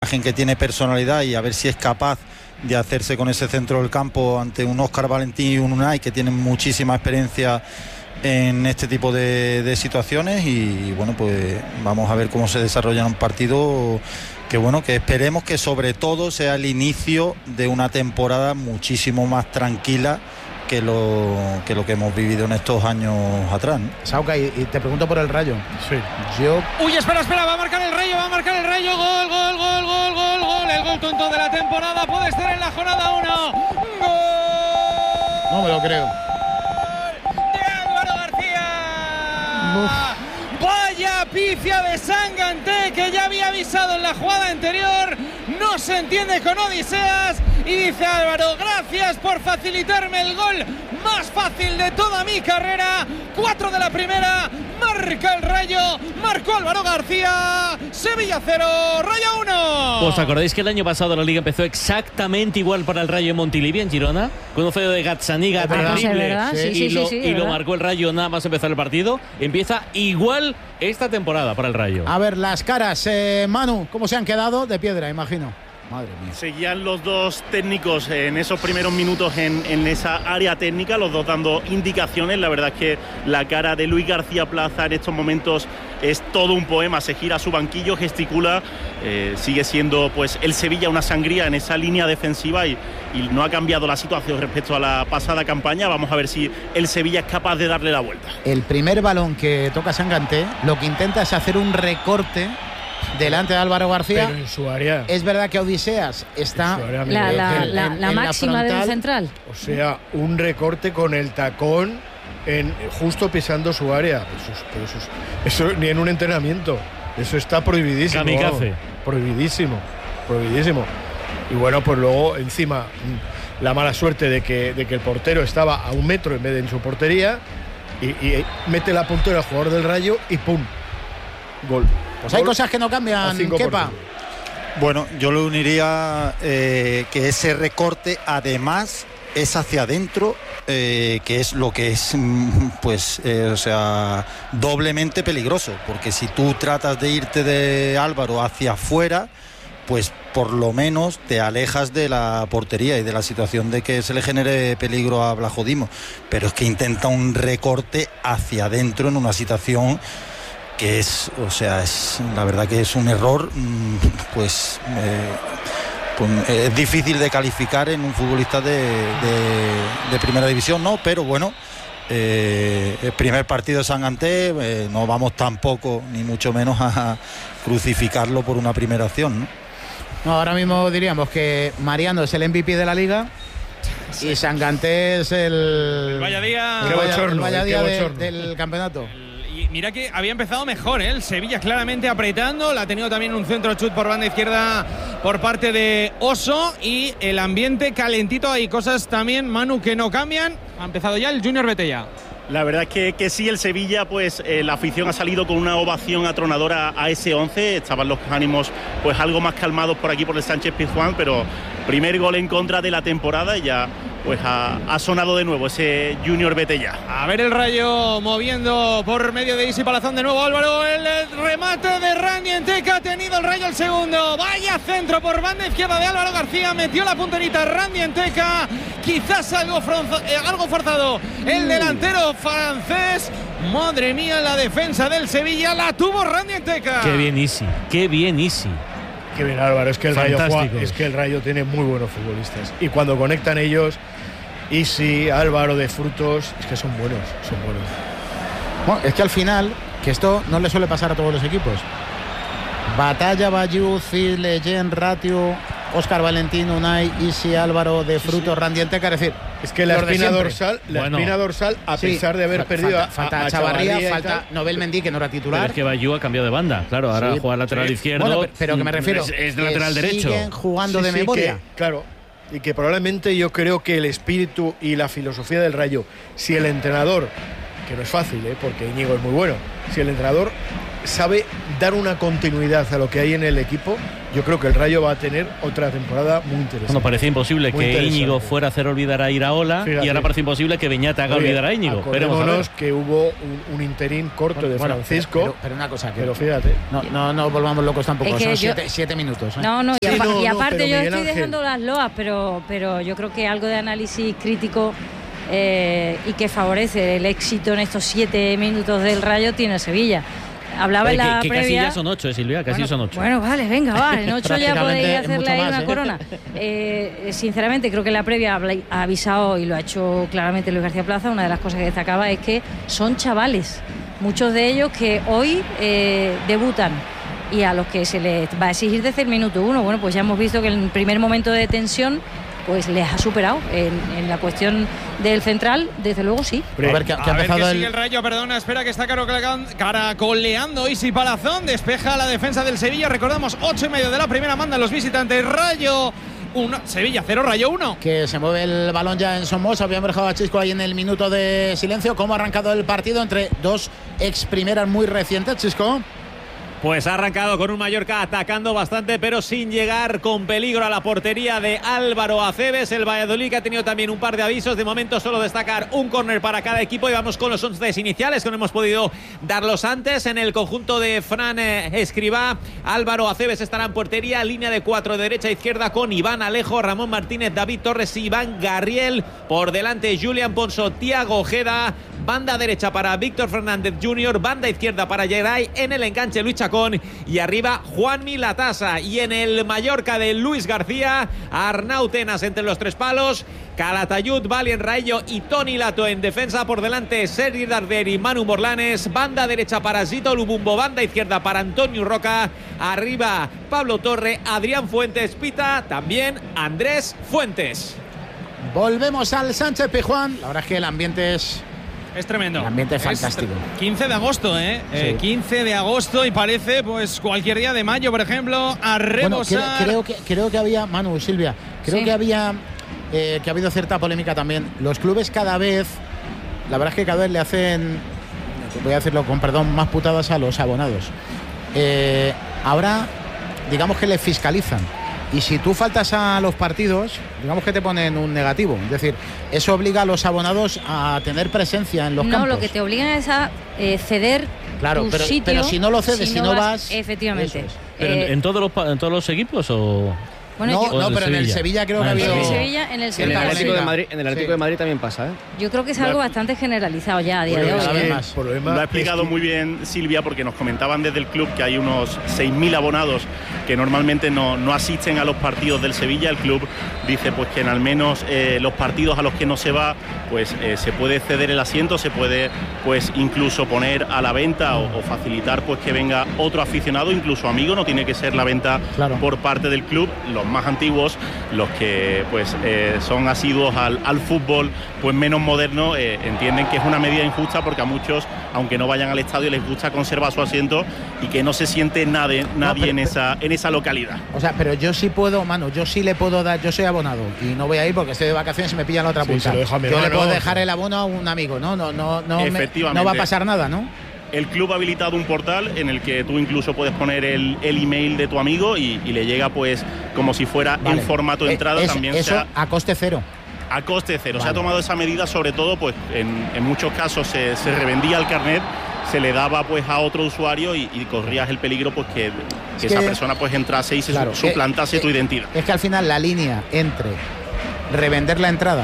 imagen que tiene personalidad y a ver si es capaz de hacerse con ese centro del campo ante un Óscar Valentín y un Unai que tienen muchísima experiencia en este tipo de situaciones. Y bueno, pues vamos a ver cómo se desarrolla un partido que bueno, que esperemos que sobre todo sea el inicio de una temporada muchísimo más tranquila que lo que hemos vivido en estos años atrás, ¿no? Sauca, y te pregunto por el Rayo. Sí. Uy, espera, va a marcar el Rayo, gol, el gol tonto de la temporada, puede estar en la jornada 1. ¡Gol! No me lo creo. De Álvaro García. Uf. Vaya pifia de Sanganté, que ya había avisado en la jugada anterior. No se entiende con Odiseas. Y dice Álvaro, gracias por facilitarme el gol más fácil de toda mi carrera. 4 de la primera, marca el Rayo, marcó Álvaro García. Sevilla 0, Rayo 1. ¿Os acordáis que el año pasado la liga empezó exactamente igual para el Rayo en Montilivi, en Girona? Con un feo de Gazzaniga terrible. Y lo marcó el Rayo nada más empezar el partido. Empieza igual esta temporada para el Rayo. A ver, las caras, Manu, ¿cómo se han quedado? De piedra, imagino. Madre mía. Seguían los dos técnicos en esos primeros minutos en esa área técnica, los dos dando indicaciones. La verdad es que la cara de Luis García Plaza en estos momentos es todo un poema. Se gira a su banquillo, gesticula, sigue siendo pues el Sevilla una sangría en esa línea defensiva y no ha cambiado la situación respecto a la pasada campaña. Vamos a ver si el Sevilla es capaz de darle la vuelta. El primer balón que toca Sanganté, lo que intenta es hacer un recorte delante de Álvaro García. Pero en su área. Es verdad que Odiseas está la máxima del central. O sea, un recorte con el tacón justo pisando su área. Eso ni en un entrenamiento. Eso está prohibidísimo. Kamikaze. Prohibidísimo. Y bueno, pues luego encima la mala suerte de que el portero estaba a 1 metro en vez de en su portería y mete la puntera al jugador del Rayo y ¡pum! Gol. Pues hay cosas que no cambian, Kepa. Bueno, yo lo uniría que ese recorte además es hacia adentro, que es lo que es o sea, doblemente peligroso, porque si tú tratas de irte de Álvaro hacia afuera, pues por lo menos te alejas de la portería y de la situación de que se le genere peligro a Blajodimo, pero es que intenta un recorte hacia adentro en una situación que es, o sea, es la verdad que es un error, pues es difícil de calificar en un futbolista de primera división, ¿no? Pero bueno, el primer partido de Sanganté, no vamos tampoco, ni mucho menos a crucificarlo por una primera acción, ¿no? No, ahora mismo diríamos que Mariano es el MVP de la Liga y Sanganté es el vaya día del campeonato. Mira que había empezado mejor, ¿eh? El Sevilla claramente apretando, la ha tenido también un centro chut por banda izquierda por parte de Oso y el ambiente calentito. Hay cosas también, Manu, que no cambian. Ha empezado ya el Junior Betella. La verdad es que sí, el Sevilla, pues la afición ha salido con una ovación atronadora a ese 11. Estaban los ánimos pues algo más calmados por aquí por el Sánchez Pizjuán, pero primer gol en contra de la temporada y ya pues ha sonado de nuevo ese Junior Betella. A ver el Rayo moviendo por medio de Isi Palazón de nuevo. Álvaro, el remate de Randy Enteca, ha tenido el Rayo el segundo. Vaya centro por banda izquierda de Álvaro García, metió la punterita Randy Enteca, quizás algo forzado el delantero francés. Madre mía, la defensa del Sevilla la tuvo Randy Enteca. Qué bien Isi. Qué bien Álvaro, es que el Rayo tiene muy buenos futbolistas y cuando conectan ellos, Isi, Álvaro de Frutos, es que son buenos. Bueno, es que al final, que esto no le suele pasar a todos los equipos. Batalla, Bayú, Cid, Leyen, Ratio, Óscar Valentín, Unai, Isi, Álvaro de Frutos, Randy Enteca, es decir, es que la espina dorsal, a pesar de haber perdido falta a Chavarría, falta Nobel Mendy, que no era titular. Pero es que Bayú ha cambiado de banda, claro, ahora juega lateral izquierdo. Bueno, pero que me refiero, es lateral derecho. Siguen jugando de memoria. Claro, y que probablemente yo creo que el espíritu y la filosofía del Rayo, si el entrenador, que no es fácil, porque Íñigo es muy bueno, si el entrenador sabe dar una continuidad a lo que hay en el equipo, yo creo que el Rayo va a tener otra temporada muy interesante. Bueno, parecía imposible que Íñigo fuera a hacer olvidar a Iraola. Fíjate. Y ahora parece imposible que Beñat haga olvidar a Íñigo. Acordémonos que hubo un interín corto de Francisco. Pero una cosa, pero fíjate. No volvamos locos tampoco, es que son 7 minutos. No, y aparte yo estoy dejando las loas, pero yo creo que algo de análisis crítico y que favorece el éxito en estos 7 minutos del Rayo tiene el Sevilla. Hablaba en la previa. Casi ya son 8, Silvia, casi son 8. Bueno, vale, venga, en 8 ya podéis hacerle ahí una corona. Sinceramente, creo que la previa ha avisado, y lo ha hecho claramente Luis García Plaza, una de las cosas que destacaba es que son chavales, muchos de ellos que hoy debutan, y a los que se les va a exigir desde el minuto 1. Bueno, pues ya hemos visto que en el primer momento de tensión pues les ha superado en la cuestión del central, desde luego sí. A ver que sigue el Rayo, perdona, espera que está caracoleando Isi Palazón, despeja la defensa del Sevilla, recordamos 8:30 de la primera, mandan los visitantes. Rayo 1, Sevilla 0, Rayo 1. Que se mueve el balón ya en Somos, habíamos dejado a Chisco ahí en el minuto de silencio. ¿Cómo ha arrancado el partido entre dos ex primeras muy recientes, Chisco? Pues ha arrancado con un Mallorca atacando bastante, pero sin llegar con peligro a la portería de Álvaro Aceves. El Valladolid, que ha tenido también un par de avisos. De momento solo destacar un córner para cada equipo, y vamos con los 11 iniciales, que no hemos podido darlos antes. En el conjunto de Fran Escribá, Álvaro Aceves estará en portería, línea de 4 de derecha a izquierda con Iván Alejo, Ramón Martínez, David Torres y Iván Garriel. Por delante Julián Ponso, Thiago Ojeda. Banda derecha para Víctor Fernández Jr., banda izquierda para Geray, en el enganche Luis Chacón y arriba Juanmi Latasa. Y en el Mallorca de Luis García, Arnau Tenas entre los 3 palos, Calatayud, Valien Raillo y Toni Lato en defensa. Por delante Sergi Darder y Manu Morlanes, banda derecha para Zito Lubumbo, banda izquierda para Antonio Roca, arriba Pablo Torre, Adrián Fuentes Pita, también Andrés Fuentes. Volvemos al Sánchez Pizjuán. La verdad es que el ambiente es tremendo. El ambiente es fantástico. 15 de agosto, Sí. 15 de agosto, y parece pues cualquier día de mayo, por ejemplo, a rebosar. Bueno, creo que había, Manu, Silvia, que había que ha habido cierta polémica también. Los clubes cada vez, la verdad es que cada vez le hacen, voy a decirlo con perdón, más putadas a los abonados. Ahora, digamos que le fiscalizan. Y si tú faltas a los partidos, digamos que te ponen un negativo. Es decir, eso obliga a los abonados a tener presencia en los campos. No, lo que te obligan es a ceder tu sitio. Pero si no lo cedes, si no vas... Efectivamente. ¿Pero en todos los equipos o...? Bueno, no, pero en el Sevilla creo que ha habido... En el Atlético de Madrid también pasa, Yo creo que es algo bastante generalizado ya a día de hoy. Lo ha explicado muy bien Silvia, porque nos comentaban desde el club que hay unos 6.000 abonados que normalmente no asisten a los partidos del Sevilla. El club dice pues que en al menos los partidos a los que no se va, pues se puede ceder el asiento, se puede pues incluso poner a la venta o facilitar pues que venga otro aficionado, incluso amigo. No tiene que ser la venta por parte del club. Los más antiguos, los que pues son asiduos al fútbol pues menos moderno, entienden que es una medida injusta, porque a muchos, aunque no vayan al estadio, les gusta conservar su asiento y que no se siente nadie en esa localidad. O sea, pero yo sí puedo, Manu, yo sí le puedo dar, yo soy abonado y no voy a ir porque estoy de vacaciones y me pillan la otra punta. Yo le puedo dejar el abono a un amigo, no va a pasar nada, ¿no? El club ha habilitado un portal en el que tú incluso puedes poner el email de tu amigo y le llega pues como si fuera en formato de entrada. También eso a coste cero. A coste cero. Se ha tomado esa medida, sobre todo pues en muchos casos se revendía el carnet, se le daba pues a otro usuario y corrías el peligro pues que esa persona pues entrase y suplantase tu identidad. Es que al final la línea entre revender la entrada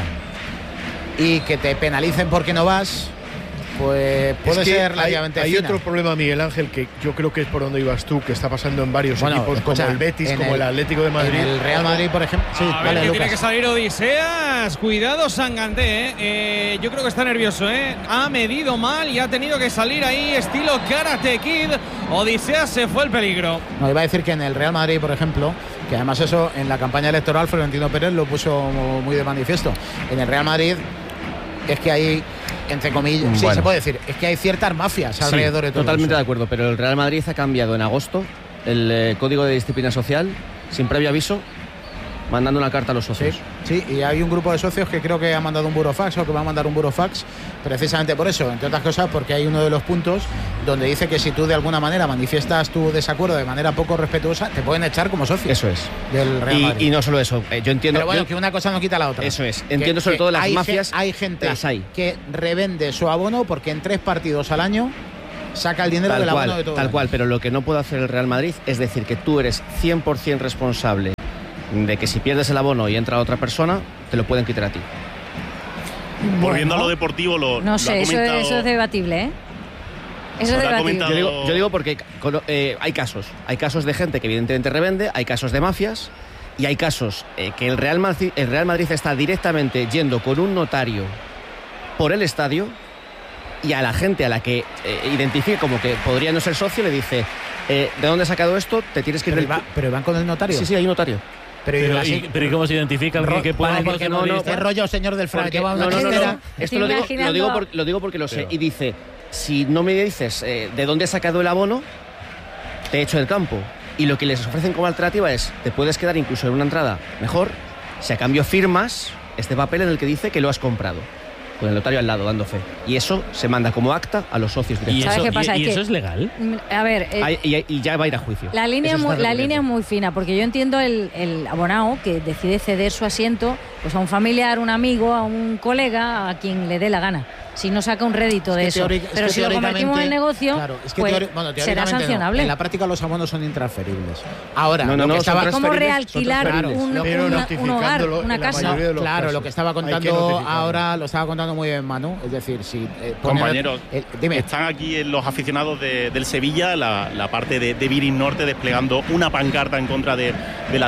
y que te penalicen porque no vas, pues puede ser relativamente hay otro problema, Miguel Ángel, que yo creo que es por donde ibas tú, que está pasando en varios equipos, como el Betis, como el Atlético de Madrid. En el Real Madrid, por ejemplo. Sí, vale, que tiene que salir Odiseas. Cuidado, Sanganté. Yo creo que está nervioso. Ha medido mal y ha tenido que salir ahí estilo Karate Kid. Odiseas, se fue el peligro. No, iba a decir que en el Real Madrid, por ejemplo, que además eso en la campaña electoral Florentino Pérez lo puso muy de manifiesto. En el Real Madrid es que hay, entre comillas, sí, se puede decir, es que hay ciertas mafias alrededor de todo. Totalmente eso. De acuerdo, pero el Real Madrid ha cambiado en agosto el código de disciplina social sin previo aviso mandando una carta a los socios. Sí, y hay un grupo de socios que creo que ha mandado un burofax o que va a mandar un burofax precisamente por eso, entre otras cosas porque hay uno de los puntos donde dice que si tú de alguna manera manifiestas tu desacuerdo de manera poco respetuosa, te pueden echar como socio. Eso es. Del Real Madrid. Y no solo eso, yo entiendo... Pero bueno, que una cosa no quita la otra. Eso es. Entiendo sobre todo las mafias. Hay gente que revende su abono porque en 3 partidos al año saca el dinero del abono de todo. Tal cual, pero lo que no puede hacer el Real Madrid es decir que tú eres 100% responsable de que si pierdes el abono y entra otra persona, te lo pueden quitar a ti. Volviendo a lo deportivo, no sé, eso es debatible, ¿eh? Eso es debatible. Yo digo porque hay casos de gente que evidentemente revende, hay casos de mafias y hay casos que el Real Madrid está directamente yendo con un notario por el estadio y a la gente a la que identifique como que podría no ser socio le dice ¿de dónde has sacado esto? Te tienes que ir... ¿Pero van con el notario? Sí, hay un notario. Pero ¿y cómo se identifica el que pueda ¿Qué rollo, señor del Fran? No. Esto lo digo porque lo sé. Y dice, si no me dices de dónde has sacado el abono, te echo del campo. Y lo que les ofrecen como alternativa es, te puedes quedar incluso en una entrada mejor, si a cambio firmas este papel en el que dice que lo has comprado, con el notario al lado dando fe. Y eso se manda como acta a los socios directos. ¿Sabes qué pasa? ¿Y eso es legal? A ver... y ya va a ir a juicio. La línea es muy fina, porque yo entiendo el abonado que decide ceder su asiento pues a un familiar, un amigo, a un colega, a quien le dé la gana. Si no saca un rédito de eso. Pero si lo convertimos en negocio, claro, pues será sancionable. No. En la práctica los abonos son intransferibles. Ahora, es como realquilar un hogar, una casa. Claro, lo que estaba contando ahora lo estaba contando muy bien Manu. Es decir, si compañeros, están aquí los aficionados del Sevilla, la parte de Virin Norte, desplegando una pancarta en contra de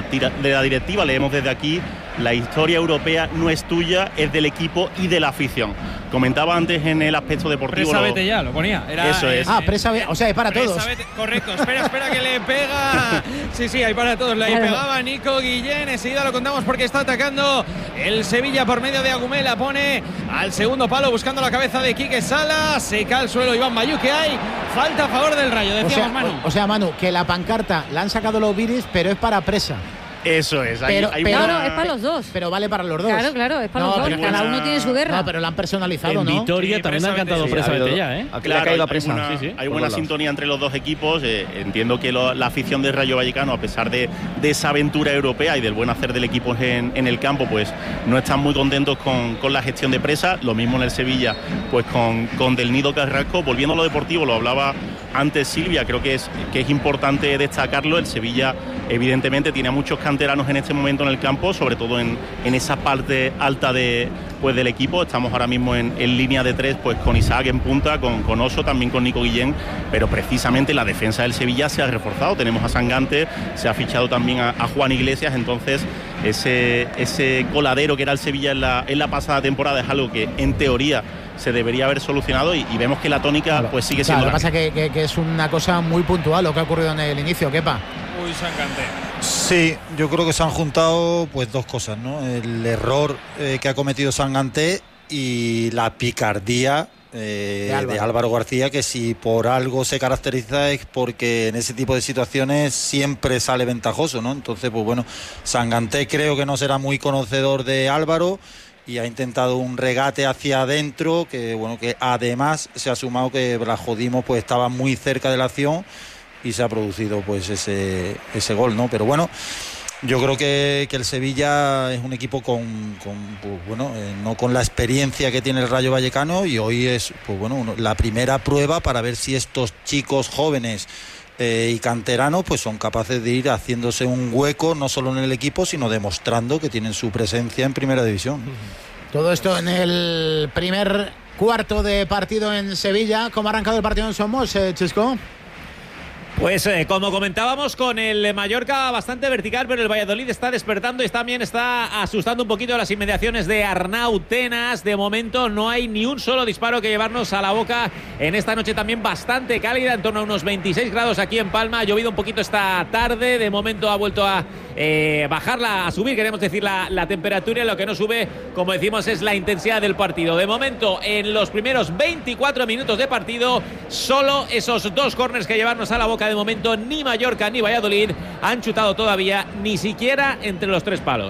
la directiva. Leemos desde aquí: la historia europea no es tuya, es del equipo y de la afición. Comentaba antes en el aspecto deportivo. Presa vete ya, lo ponía. Eso es. Presa vete, o sea, es para todos. Correcto, espera que le pega. Sí, hay para todos. Le pegaba Nico Guillén. Enseguida lo contamos porque está atacando el Sevilla por medio de Agumé. La pone al segundo palo buscando la cabeza de Quique Sala. Se cae al suelo Iván Bayú, que hay falta a favor del Rayo, decíamos Manu. O sea, Manu, que la pancarta la han sacado los Viris, pero es para Presa. Eso es. No, es para los dos. Pero vale para los dos. Claro, es para los dos. Cada uno tiene su guerra. No, pero lo han personalizado, en ¿no? Vitoria también han cantado Presa vete ya, ¿eh? Claro, hay buena sintonía entre los dos equipos. Entiendo que la afición del Rayo Vallecano, a pesar de esa aventura europea y del buen hacer del equipo en el campo, pues no están muy contentos con la gestión de Presa. Lo mismo en el Sevilla, pues con Del Nido Carrasco. Volviendo a lo deportivo, lo hablaba antes Silvia, creo que es importante destacarlo. El Sevilla evidentemente tiene a muchos canteranos en este momento en el campo, sobre todo en esa parte alta del equipo. Estamos ahora mismo en línea de 3, pues con Isaac en punta, con Oso, también con Nico Guillén, pero precisamente la defensa del Sevilla se ha reforzado. Tenemos a Sangante, se ha fichado también a Juan Iglesias. Entonces ese coladero que era el Sevilla en la pasada temporada es algo que en teoría se debería haber solucionado y vemos que la tónica pues sigue siendo. Lo que pasa es que es una cosa muy puntual lo que ha ocurrido en el inicio, Kepa. Uy, Sangante. Sí, yo creo que se han juntado pues dos cosas, ¿no? El error que ha cometido Sangante y la picardía de Álvaro García, que si por algo se caracteriza es porque en ese tipo de situaciones siempre sale ventajoso, ¿no? Entonces, pues bueno, Sangante creo que no será muy conocedor de Álvaro y ha intentado un regate hacia adentro que además se ha sumado que la Jodimo pues estaba muy cerca de la acción y se ha producido pues ese gol, ¿no? Pero bueno, yo creo que el Sevilla es un equipo no con la experiencia que tiene el Rayo Vallecano, y hoy es la primera prueba para ver si estos chicos jóvenes y canteranos pues son capaces de ir haciéndose un hueco no solo en el equipo, sino demostrando que tienen su presencia en primera división. Todo esto en el primer cuarto de partido en Sevilla. ¿Cómo ha arrancado el partido en Somos, Chisco? Pues como comentábamos, con el Mallorca bastante vertical, pero el Valladolid está despertando y también está asustando un poquito las inmediaciones de Arnau Tenas. De momento no hay ni un solo disparo que llevarnos a la boca en esta noche también bastante cálida, en torno a unos 26 grados aquí en Palma. Ha llovido un poquito esta tarde, de momento ha vuelto a bajarla, a subir, queremos decir, la temperatura, y lo que no sube, como decimos, es la intensidad del partido. De momento, en los primeros 24 minutos de partido, solo esos dos córners que llevarnos a la boca de momento ni Mallorca ni Valladolid han chutado todavía, ni siquiera entre los 3 palos.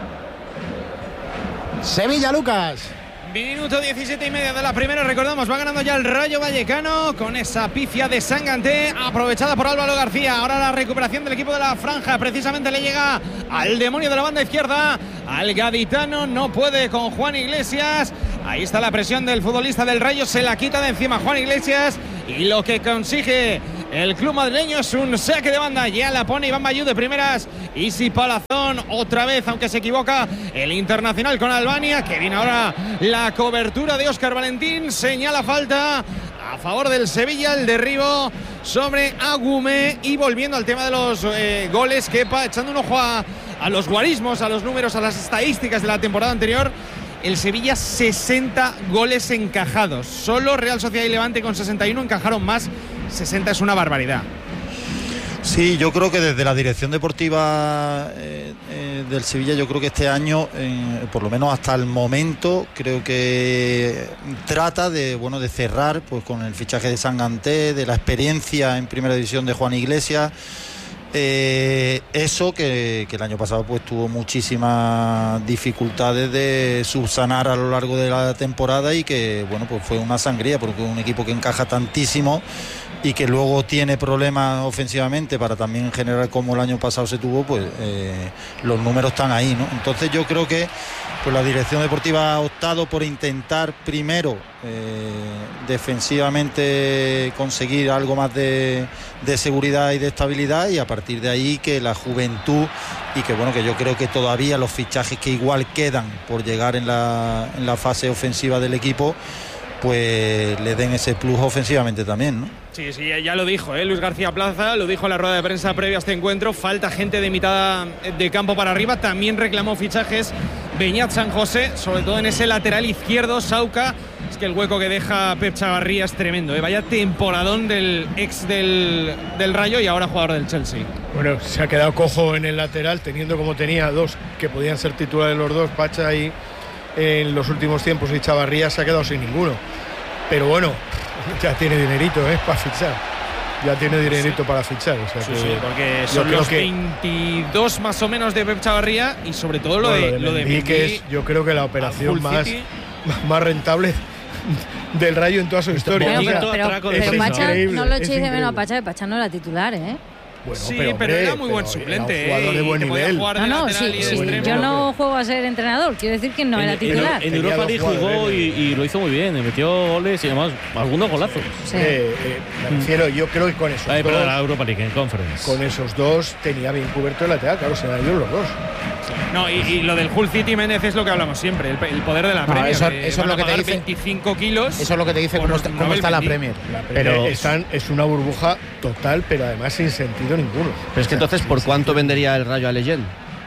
Sevilla, Lucas. Minuto 17:30 de la primera, recordamos, va ganando ya el Rayo Vallecano con esa pifia de Sanganté aprovechada por Álvaro García. Ahora la recuperación del equipo de la franja, precisamente le llega al demonio de la banda izquierda, al gaditano, no puede con Juan Iglesias. Ahí está la presión del futbolista del Rayo, se la quita de encima Juan Iglesias y lo que consigue el club madrileño es un saque de banda. Ya la pone Iván Bayú de primeras. Isi Palazón otra vez, aunque se equivoca el internacional con Albania, que viene ahora la cobertura de Óscar Valentín. Señala falta a favor del Sevilla, el derribo sobre Agumé. Y volviendo al tema de los goles, Kepa echando un ojo a los guarismos, a los números, a las estadísticas de la temporada anterior. El Sevilla 60 goles encajados. Solo Real Sociedad y Levante con 61 encajaron más. 60 es una barbaridad. Sí, yo creo que desde la dirección deportiva del Sevilla, yo creo que este año, por lo menos hasta el momento, creo que trata de cerrar pues con el fichaje de Sanganté, de la experiencia en primera división de Juan Iglesias. Eso que el año pasado pues tuvo muchísimas dificultades de subsanar a lo largo de la temporada y que pues fue una sangría porque es un equipo que encaja tantísimo y que luego tiene problemas ofensivamente para también generar como el año pasado se tuvo, pues los números están ahí, ¿no? Entonces yo creo que pues la dirección deportiva ha optado por intentar primero defensivamente conseguir algo más de seguridad y de estabilidad, y a partir de ahí que la juventud y que que yo creo que todavía los fichajes que igual quedan por llegar en la fase ofensiva del equipo pues le den ese plus ofensivamente también, ¿no? Sí, ya lo dijo Luis García Plaza, lo dijo en la rueda de prensa previa a este encuentro. Falta gente de mitad de campo para arriba. También reclamó fichajes Beñat San José, sobre todo en ese lateral izquierdo, Sauca. Es que el hueco que deja Pep Chavarría es tremendo, Vaya temporadón del ex del Rayo y ahora jugador del Chelsea. Bueno, se ha quedado cojo en el lateral, teniendo como tenía dos que podían ser titulares los dos, Pacha y en los últimos tiempos, y Chavarría se ha quedado sin ninguno. Pero bueno, ya tiene dinerito para fichar. Ya tiene dinerito para fichar. O sea sí, porque son los 22 más o menos de Pep Chavarría, y sobre todo lo de Mendy, que es, yo creo que la operación más rentable del Rayo en toda su historia. Pero Pacha, no lo echéis de menos a Pacha, que Pacha no era titular, Bueno, sí, pero era muy buen suplente. Era un jugador de buen nivel. Sí. Yo no juego a ser entrenador, quiero decir que no era titular. En Europa League jugó y lo hizo muy bien, metió goles y además algunos golazos. Sí. Me refiero, yo creo que con esos dos, pero la Europa League en Conference. Con esos dos tenía bien cubierto el lateral, claro, se han ido los dos. No, y lo del Hull City Menez es lo que hablamos siempre, el poder de la Premier. Eso es lo que te dice 25 kilos. Eso es lo que te dice cómo está la Premier. Pero es una burbuja total, pero además sin sentido ninguno. Pero es que entonces, ¿por cuánto vendería el Rayo a Leyen?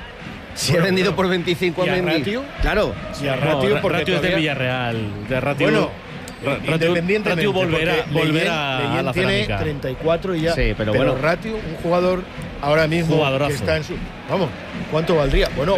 Si he vendido por 25 a Mendy. Claro. Y a Ratio, porque Ratio es de Villarreal. De Ratio. Bueno, independientemente. Ratio volverá a la tiene cerámica. 34 y ya. Sí, pero Ratio, un jugador ahora mismo jugadorazo. que está en su. Vamos, ¿cuánto valdría? Bueno,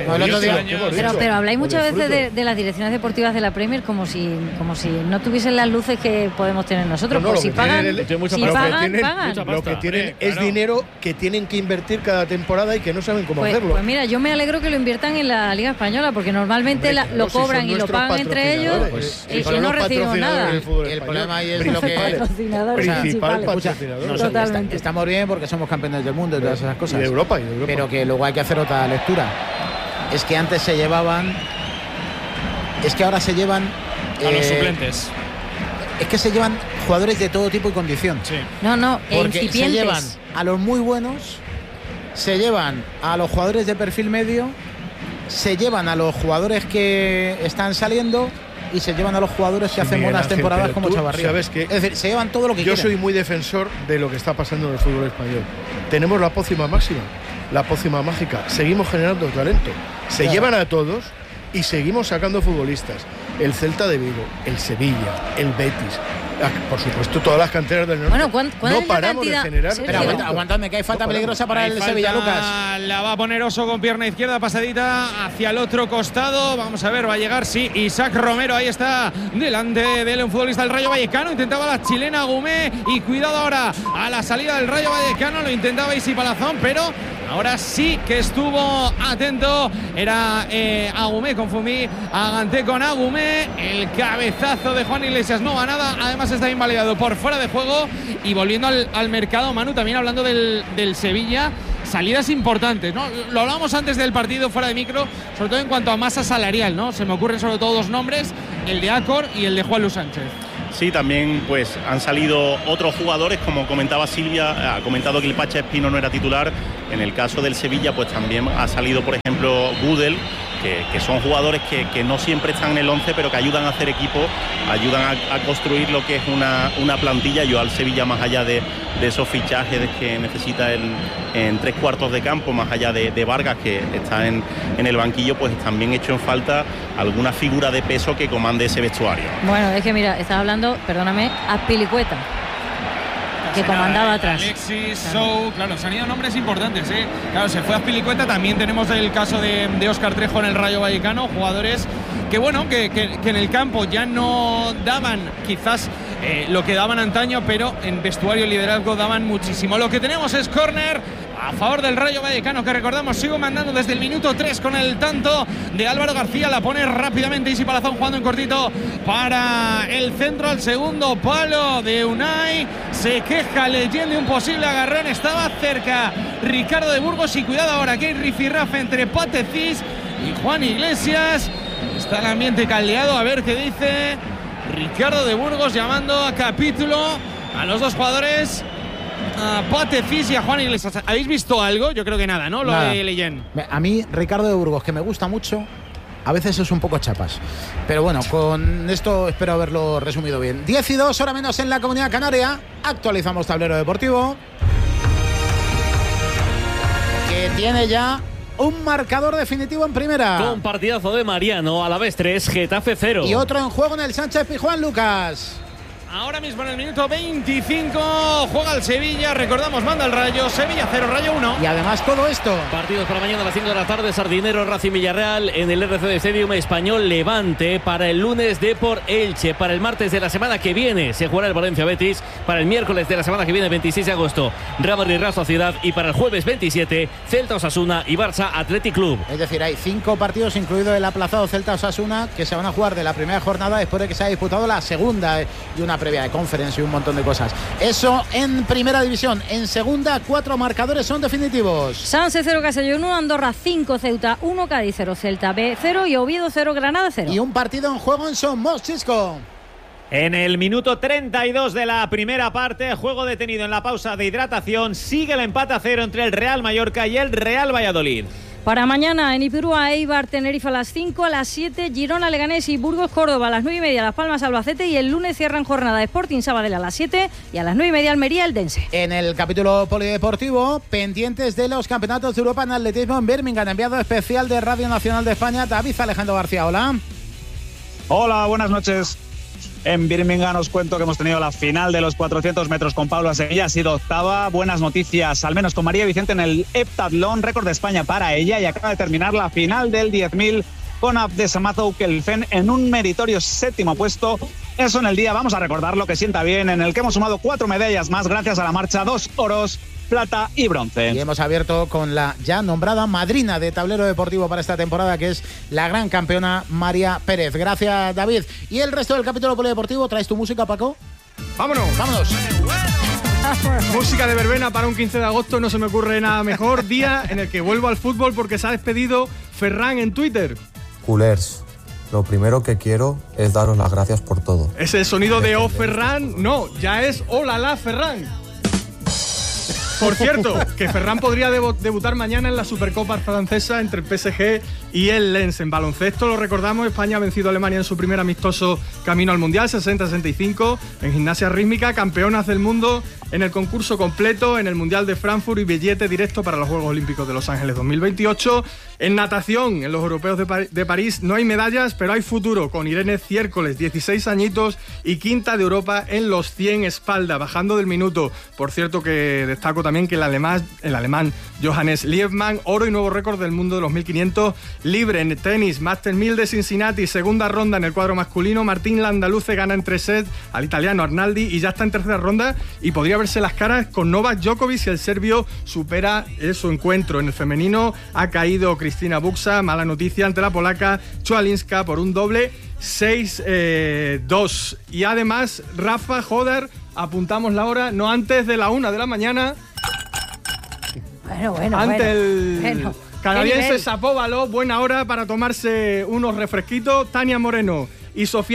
pero habláis muchas veces de las direcciones deportivas de la Premier como si no tuviesen las luces que podemos tener nosotros. Pues si pagan, pagan. Lo que tienen es dinero que tienen que invertir cada temporada y que no saben cómo hacerlo. Pues mira, yo me alegro que lo inviertan en la Liga Española, porque normalmente lo cobran y lo pagan entre ellos y no recibimos nada. El problema ahí es lo que principal patrocinador. Totalmente. Estamos bien porque somos campeones del mundo y todas esas cosas. Y de Europa. Pero que luego hay que hacer otra lectura. Es que antes se llevaban. Es que ahora se llevan. A los suplentes. Es que se llevan jugadores de todo tipo y condición. Sí. No, porque se llevan a los muy buenos, se llevan a los jugadores de perfil medio, se llevan a los jugadores que están saliendo y se llevan a los jugadores que hacen buenas temporadas como Chavarría. ¿Sabes qué? Es decir, se llevan todo lo que Yo quieren. soy muy defensor de lo que está pasando en el fútbol español. Tenemos la pócima máxima, la pócima mágica. Seguimos generando talento. Se llevan a todos y seguimos sacando futbolistas. El Celta de Vigo, el Sevilla, el Betis. Por supuesto, todas las canteras del norte. Bueno, ¿cuál no es paramos la de generar. Espera, aguantadme, que hay falta peligrosa para el Sevilla, Lucas. La va a poner Oso con pierna izquierda pasadita hacia el otro costado. Vamos a ver, va a llegar, sí, Isaac Romero. Ahí está, delante de él un futbolista del Rayo Vallecano. Intentaba la chilena Agumé. Y cuidado ahora a la salida del Rayo Vallecano. Lo intentaba Isi Palazón, pero ahora sí que estuvo atento. Era Agumé, confundí a Ganté con Agumé. El cabezazo de Juan Iglesias no va nada. Además está invalidado por fuera de juego. Y volviendo al mercado, Manu, también hablando del Sevilla, salidas importantes, ¿no? Lo hablábamos antes del partido fuera de micro, sobre todo en cuanto a masa salarial, ¿no? Se me ocurren sobre todo dos nombres, el de Acor y el de Juan Luis Sánchez. Sí, también pues han salido otros jugadores, como comentaba Silvia, ha comentado que el Pacha Espino no era titular. En el caso del Sevilla, pues también ha salido, por ejemplo, Gudel, que son jugadores que no siempre están en el 11, pero que ayudan a hacer equipo, ayudan a construir lo que es una plantilla. Yo al Sevilla, más allá de esos fichajes que necesita en tres cuartos de campo, más allá de Vargas, que está en el banquillo, pues también hecho en falta alguna figura de peso que comande ese vestuario. Bueno, es que mira, estaba hablando, perdóname, Azpilicueta, que comandaba atrás. Alexis, Sou, claro, se han ido nombres importantes, ¿eh? Claro, se fue a Azpilicueta. También tenemos el caso de Óscar Trejo en el Rayo Vallecano, jugadores que bueno, que en el campo ya no daban quizás lo que daban antaño, pero en vestuario y liderazgo daban muchísimo. Lo que tenemos es córner a favor del Rayo Vallecano, que recordamos sigo mandando desde el minuto 3 con el tanto de Álvaro García. La pone rápidamente Isi Palazón, jugando en cortito para el centro, al segundo palo de Unai. Se queja Leyen de un posible agarrón, estaba cerca Ricardo de Burgos. Y cuidado ahora que hay rifirrafe entre Patecís y Juan Iglesias. Está el ambiente caldeado, a ver qué dice Ricardo de Burgos, llamando a capítulo a los dos jugadores, a Patecís y a Juan Iglesias. ¿Habéis visto algo? Yo creo que nada, ¿no? Lo de Leyen. A mí, Ricardo de Burgos, que me gusta mucho, a veces es un poco chapas. Pero bueno, con esto espero haberlo resumido bien. 10 y 2, hora menos en la Comunidad Canaria. Actualizamos tablero deportivo, que tiene ya un marcador definitivo en primera. Con partidazo de Mariano, Alavés 3, Getafe 0. Y otro en juego en el Sánchez Pizjuán, Lucas. Ahora mismo en el minuto 25 juega el Sevilla, recordamos, manda el Rayo, Sevilla 0, Rayo 1. Y además todo esto. Partidos para mañana a las 5 de la tarde, Sardinero, Racing Villarreal, en el RCD Stadium, Español Levante, para el lunes Depor Elche, para el martes de la semana que viene se jugará el Valencia Betis, para el miércoles de la semana que viene, 26 de agosto, Real Madrid Real Sociedad, y para el jueves 27, Celta Osasuna y Barça Athletic Club. Es decir, hay 5 partidos, incluido el aplazado Celta Osasuna, que se van a jugar de la primera jornada después de que se haya disputado la segunda, y una previa de conferencia y un montón de cosas. Eso en primera división. En segunda, 4 marcadores son definitivos. Sanse 0, Castellón 1, Andorra 5, Ceuta 1, Cádiz 0, Celta B 0 y Oviedo 0, Granada 0. Y un partido en juego en Somos, Chisco. En el minuto 32 de la primera parte, juego detenido en la pausa de hidratación, sigue el empate a 0 entre el Real Mallorca y el Real Valladolid. Para mañana en Ipurúa, Eibar, Tenerife a las 5, a las 7, Girona, Leganés y Burgos, Córdoba a las 9:30, Las Palmas, Albacete, y el lunes cierran jornada Sporting Sabadell a las 7 y a las 9:30 Almería, Eldense. En el capítulo polideportivo, pendientes de los campeonatos de Europa en atletismo en Birmingham, enviado especial de Radio Nacional de España, David Alejandro García. Hola. Hola, buenas noches. En Birmingham os cuento que hemos tenido la final de los 400 metros con Paula Sevilla, ha sido octava. Buenas noticias, al menos con María Vicente en el heptatlón, récord de España para ella, y acaba de terminar la final del 10.000 con Abdesamatou Kelfen en un meritorio 7º puesto. Eso en el día, vamos a recordar lo que sienta bien, en el que hemos sumado 4 medallas más gracias a la marcha, 2 oros, plata y bronce. Y hemos abierto con la ya nombrada madrina de tablero deportivo para esta temporada, que es la gran campeona María Pérez. Gracias, David. Y el resto del capítulo polideportivo, ¿traes tu música, Paco? ¡Vámonos! ¡Vámonos! Música de verbena para un 15 de agosto, no se me ocurre nada mejor. Día en el que vuelvo al fútbol porque se ha despedido Ferran en Twitter. Culers, lo primero que quiero es daros las gracias por todo. Ese sonido de "Oh Ferran", no, ya es "Hola la Ferran". Por cierto, que Ferran podría debutar mañana en la Supercopa francesa entre el PSG y el Lens. En baloncesto, lo recordamos, España ha vencido a Alemania en su primer amistoso camino al Mundial, 60-65. En gimnasia rítmica, campeonas del mundo en el concurso completo en el Mundial de Frankfurt y billete directo para los Juegos Olímpicos de Los Ángeles 2028. En natación, en los europeos de París, no hay medallas, pero hay futuro, con Irene Ciércoles, 16 añitos y quinta de Europa en los 100 espalda, bajando del minuto. Por cierto, que destaco también que el alemán Johannes Liebmann, oro y nuevo récord del mundo de los 1500 libre. En tenis, Masters 1000 de Cincinnati, segunda ronda en el cuadro masculino. Martín Landaluce gana en 3 sets al italiano Arnaldi y ya está en tercera ronda y podría verse las caras con Novak Djokovic si el serbio supera su encuentro. En el femenino ha caído Cristina Buxa, mala noticia, ante la polaca Chwalinska por un doble 6-2. Y además, Rafa Joder, apuntamos la hora, no antes de la 1 de la mañana. Ante el canadiense Shapovalov, buena hora para tomarse unos refresquitos. Tania Moreno y Sofía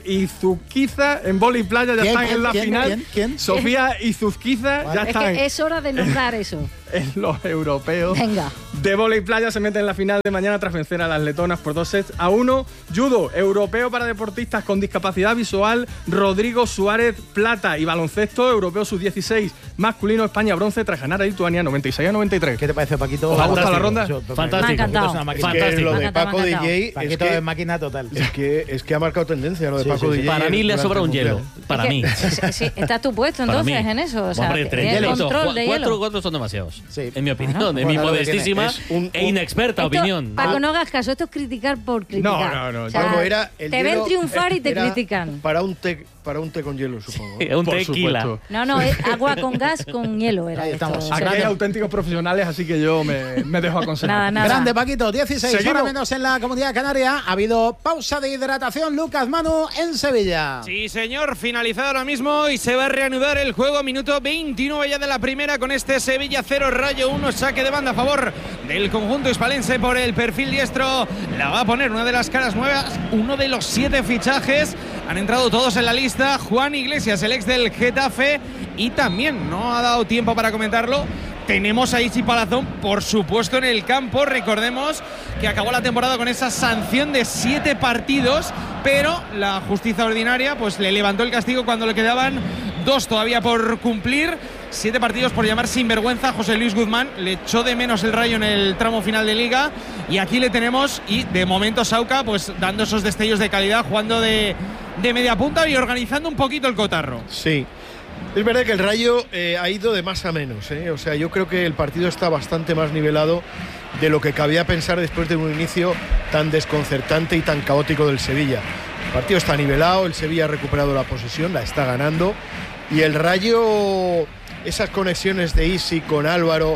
Izuzquiza en vóley playa ya están en la final. ¿Quién? Sofía Izuzquiza ya está. Es hora de nombrar eso. En los europeos. Venga. De vóley playa se mete en la final de mañana tras vencer a las letonas por 2-1. Judo, europeo para deportistas con discapacidad visual, Rodrigo Suárez, plata. Y baloncesto, europeo sub-16 masculino, España bronce tras ganar a Lituania 96-93. ¿Qué te parece, Paquito? ¿Os ha gustado la ronda? Fantástico. Me ha encantado. Fantástico. Lo de Paco DJ Paquito es máquina total. Es que ha marcado tendencia lo de Paco DJ. Para mí le ha sobrado un hielo. Para mí. Sí, estás tú puesto entonces en eso. O sea, hombre, 3 el control de hielo. 4 son demasiados. Sí. En mi opinión, en mi modestísima e inexperta opinión. Paco, no hagas caso, esto es criticar por criticar. No. O sea, te ven triunfar y te critican. Para un té con hielo, supongo. Un tequila. No, es agua con gas con hielo era. Ahí estamos. Esto, Aquí hay auténticos profesionales, así que yo me dejo aconsejar. Nada. Grande, Paquito, 16 Seguimos. horas menos en la Comunidad Canaria. Ha habido pausa de hidratación, Lucas Manu, en Sevilla. Sí, señor, finalizado ahora mismo y se va a reanudar el juego. Minuto 29 ya de la primera con este Sevilla 0, Rayo 1, saque de banda a favor del conjunto hispalense por el perfil diestro. La va a poner una de las caras nuevas, uno de los 7 fichajes. Han entrado todos en la lista. Juan Iglesias, el ex del Getafe, y también no ha dado tiempo para comentarlo. Tenemos a Isi Palazón, por supuesto, en el campo. Recordemos que acabó la temporada con esa sanción de 7 partidos, pero la justicia ordinaria pues le levantó el castigo cuando le quedaban 2 todavía por cumplir. 7 partidos por llamar sinvergüenza a José Luis Guzmán. Le echó de menos el Rayo en el tramo final de Liga. Y aquí le tenemos, y de momento Sauca pues dando esos destellos de calidad, jugando de media punta y organizando un poquito el cotarro. Sí. Es verdad que el Rayo ha ido de más a menos, ¿eh? O sea, yo creo que el partido está bastante más nivelado de lo que cabía pensar después de un inicio tan desconcertante y tan caótico del Sevilla. El partido está nivelado, el Sevilla ha recuperado la posesión, la está ganando, y el Rayo, esas conexiones de Isi con Álvaro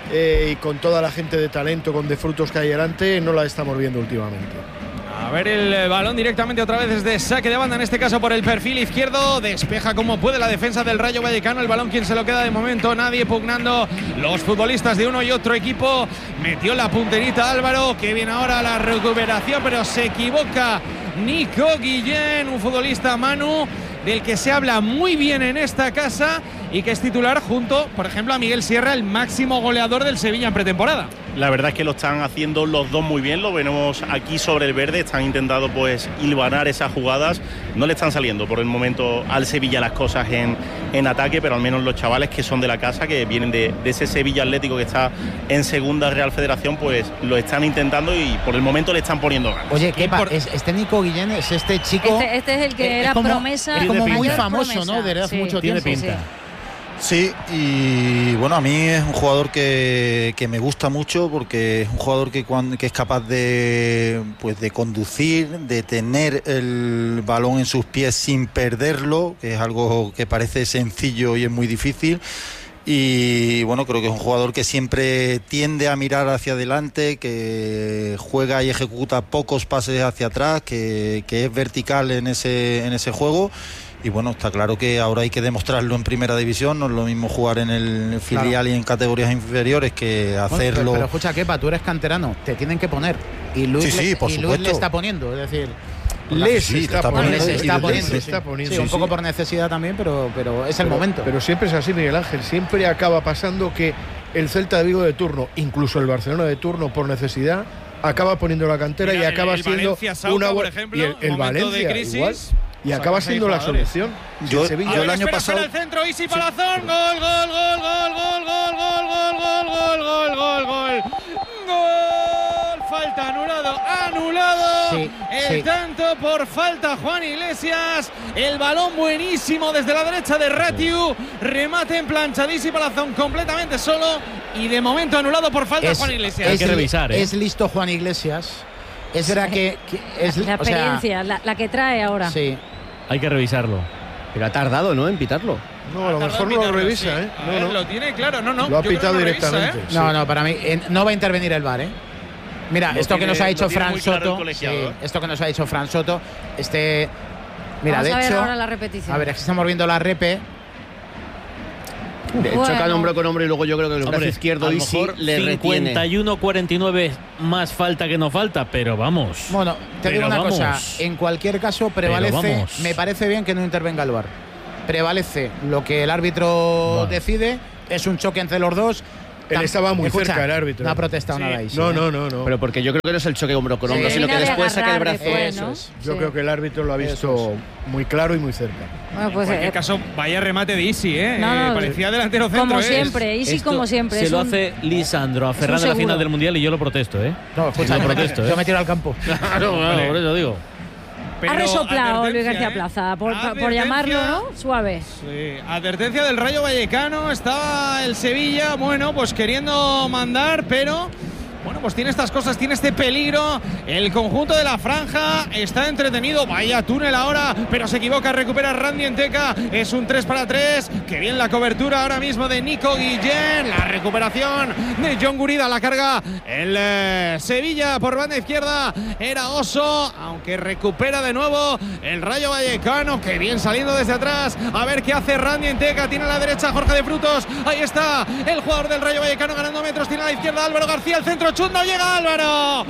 y con toda la gente de talento, con De Frutos que hay delante, no la estamos viendo últimamente. A ver el balón directamente otra vez desde saque de banda, en este caso por el perfil izquierdo. Despeja como puede la defensa del Rayo Vallecano. El balón, ¿quién se lo queda de momento? Nadie, pugnando los futbolistas de uno y otro equipo. Metió la punterita Álvaro, que viene ahora la recuperación, pero se equivoca Nico Guillén, un futbolista, Manu, del que se habla muy bien en esta casa y que es titular junto, por ejemplo, a Miguel Sierra, el máximo goleador del Sevilla en pretemporada. La verdad es que lo están haciendo los dos muy bien, lo vemos aquí sobre el verde, están intentando pues hilvanar esas jugadas, no le están saliendo por el momento al Sevilla las cosas en ataque, pero al menos los chavales que son de la casa, que vienen de ese Sevilla Atlético que está en segunda Real Federación, pues lo están intentando y por el momento le están poniendo ganas. Oye, este Nico Guillén es este chico. Este es el que era promesa. Es como muy famoso, promesa, ¿no? Desde hace mucho tiene tiempo. pinta. Sí, y bueno, a mí es un jugador que me gusta mucho porque es un jugador que es capaz de conducir, de tener el balón en sus pies sin perderlo, que es algo que parece sencillo y es muy difícil. Y bueno, creo que es un jugador que siempre tiende a mirar hacia adelante, que juega y ejecuta pocos pases hacia atrás, que es vertical en ese juego. Y bueno, está claro que ahora hay que demostrarlo en primera división, no es lo mismo jugar en el filial y en categorías inferiores que hacerlo. Pero escucha, Kepa, tú eres canterano, te tienen que poner. Y Luis, por Luis le está poniendo, es decir, les está poniendo. Sí, un poco por necesidad también, pero es el momento. Pero siempre es así, Miguel Ángel, siempre acaba pasando que el Celta de Vigo de turno, incluso el Barcelona de turno por necesidad, acaba poniendo la cantera. Mira, y acaba siendo una por ejemplo, y el Valencia de crisis, igual. Y acaba siendo la solución. Yo el año pasado. El centro, Isi Palazón, gol. falta, anulado. El tanto por falta, Juan Iglesias. El balón buenísimo desde la derecha de Ratiu. Remate en planchadísimo y Palazón completamente solo. Y de momento anulado por falta, Juan Iglesias. Hay que revisar. Es listo Juan Iglesias. Es verdad que es la experiencia, la que trae ahora. Sí. Hay que revisarlo. Pero ha tardado, ¿no? En pitarlo. No, a lo mejor no lo revisa, sí. No. Lo tiene claro, no. Lo ha pitado directamente. Revisa, sí. No, para mí no va a intervenir el VAR, Mira, esto que nos ha dicho Fran Soto. Esto que nos ha dicho Fran Soto. Mira, Vamos de a ver hecho. ahora la repetición. A ver, aquí estamos viendo la repe. De hecho, cada hombro con hombro y luego yo creo que el brazo izquierdo a lo Isi mejor le retiene. 51-49 más falta que no falta, pero vamos. Bueno, te digo una cosa. En cualquier caso, prevalece. Me parece bien que no intervenga el VAR. Prevalece lo que el árbitro decide. Es un choque entre los dos. Él estaba muy cerca el árbitro. No ha protestado nada ahí. No. Pero porque yo creo que no es el choque hombro con hombro, sino que después saca el brazo. Eso es. Yo creo que el árbitro lo ha visto muy claro y muy cerca. Bueno, pues, en cualquier caso, vaya remate de Isi, parecía delantero centro. Como siempre, Isi como siempre. Se lo hace Lisandro aferrado a la final del Mundial y yo lo protesto, No, escucha, lo protesto, yo me tiro al campo. Claro, por eso digo. Ha resoplado Luis García Plaza, por llamarlo, ¿no? Suave. Sí, advertencia del Rayo Vallecano. Estaba el Sevilla, pues queriendo mandar, pero pues tiene estas cosas, tiene este peligro. El conjunto de la franja está entretenido. Vaya túnel ahora, pero se equivoca. Recupera Randy Enteca. Es un 3-3. Qué bien la cobertura ahora mismo de Nico Guillén. La recuperación de John Gurida. La carga el Sevilla por banda izquierda. Era Oso, aunque recupera de nuevo el Rayo Vallecano. Qué bien saliendo desde atrás. A ver qué hace Randy Enteca. Tiene a la derecha Jorge de Frutos. Ahí está el jugador del Rayo Vallecano ganando metros. Tiene a la izquierda Álvaro García. El centro chut. No llega Álvaro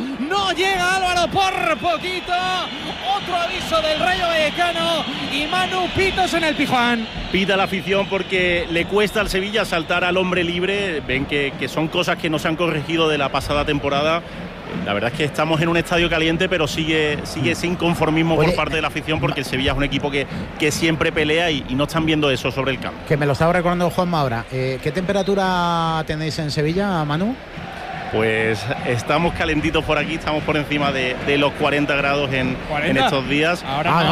por poquito. Otro aviso del Rayo Vallecano y Manu pitos en el Pijuán. Pita la afición porque le cuesta al Sevilla saltar al hombre libre. Ven que son cosas que no se han corregido de la pasada temporada. La verdad es que estamos en un estadio caliente, pero sigue sin conformismo por parte de la afición, porque el Sevilla es un equipo que siempre pelea y no están viendo eso sobre el campo. Que me lo estaba recordando Juanma ahora. ¿Qué temperatura tenéis en Sevilla, Manu? Pues estamos calentitos por aquí, estamos por encima de los 40 grados en estos días.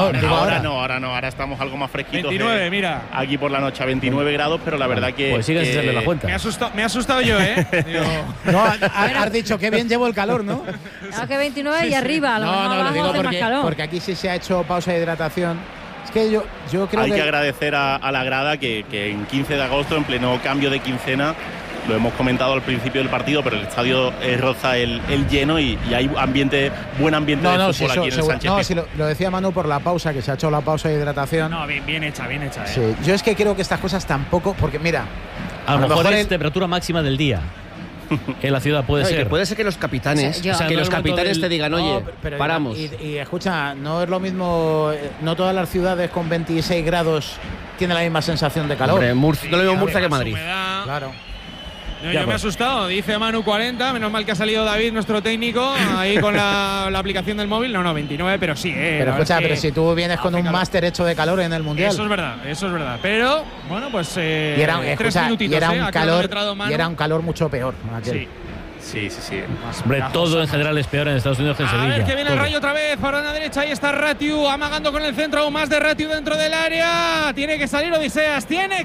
Ahora estamos algo más fresquitos. 29, mira. Aquí por la noche a 29 grados, pero la verdad que… Pues sigue sin serle la cuenta. Me ha asustado yo, No, has dicho que bien llevo el calor, ¿no? No, que 29 y arriba, a lo mejor lo digo hace más calor. porque aquí sí se ha hecho pausa de hidratación. Es que yo creo Hay que agradecer a la grada que en 15 de agosto, en pleno cambio de quincena, lo hemos comentado al principio del partido, pero el estadio roza el lleno y hay buen ambiente de fútbol aquí en el Sánchez. No, sí, lo decía Manu por la pausa, que se ha hecho la pausa de hidratación. No, bien hecha. Sí, yo es que creo que estas cosas tampoco, porque mira… A lo mejor es temperatura máxima del día. En la ciudad puede ser. Que puede ser que los capitanes, te digan, oye, paramos. Y escucha, no es lo mismo, no todas las ciudades con 26 grados tienen la misma sensación de calor. Hombre, no lo mismo Murcia que Madrid. Claro. Yo me he asustado, dice Manu 40, menos mal que ha salido David, nuestro técnico, ahí con la aplicación del móvil. No, 29, pero sí. Pero escucha, pero si tú vienes con un máster hecho de calor en el Mundial. Eso es verdad. Pero, pues… y era un calor mucho peor. Sí. Hombre, todo en general es peor en Estados Unidos que en Sevilla. A ver que viene el Rayo otra vez para la derecha. Ahí está Ratiu amagando con el centro. Aún más de Ratiu dentro del área. Tiene que salir Odiseas.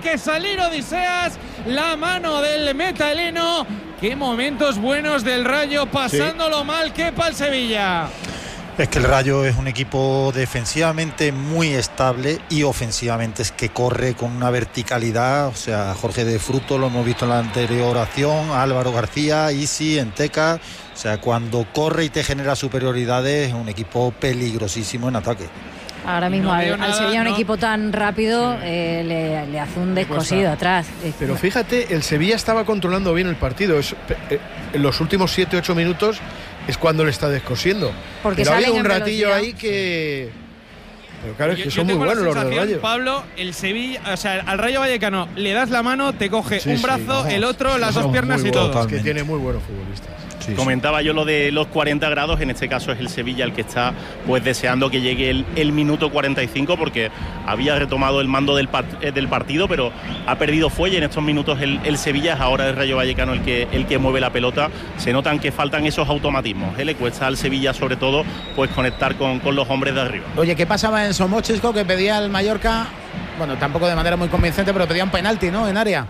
La mano del meta heleno. Qué momentos buenos del Rayo. Pasándolo mal. Kepa el Sevilla. Es que el Rayo es un equipo defensivamente muy estable y ofensivamente es que corre con una verticalidad. O sea, Jorge de Fruto lo hemos visto en la anterior acción, Álvaro García, Isi, Enteca. O sea, cuando corre y te genera superioridades, es un equipo peligrosísimo en ataque. Ahora mismo al Sevilla, un equipo tan rápido, le hace un descosido atrás. Pero fíjate, el Sevilla estaba controlando bien el partido. En los últimos 7-8 minutos es cuando le está descosiendo. Porque había un ratillo ahí que… Pero claro, es que son muy buenos los del Rayo. Pablo, el Sevilla, o sea, al Rayo Vallecano le das la mano, te coge un brazo, el otro, las dos piernas y todo. Es que tiene muy buenos futbolistas. Comentaba yo lo de los 40 grados, en este caso es el Sevilla el que está pues deseando que llegue el minuto 45 porque había retomado el mando del partido, pero ha perdido fuelle en estos minutos el Sevilla. Es ahora el Rayo Vallecano el que mueve la pelota. Se notan que faltan esos automatismos, le cuesta al Sevilla sobre todo pues conectar con los hombres de arriba. Oye, ¿qué pasaba en Somos, Chisco, que pedía el Mallorca? Bueno, tampoco de manera muy convincente, pero pedía un penalti, ¿no?, en área.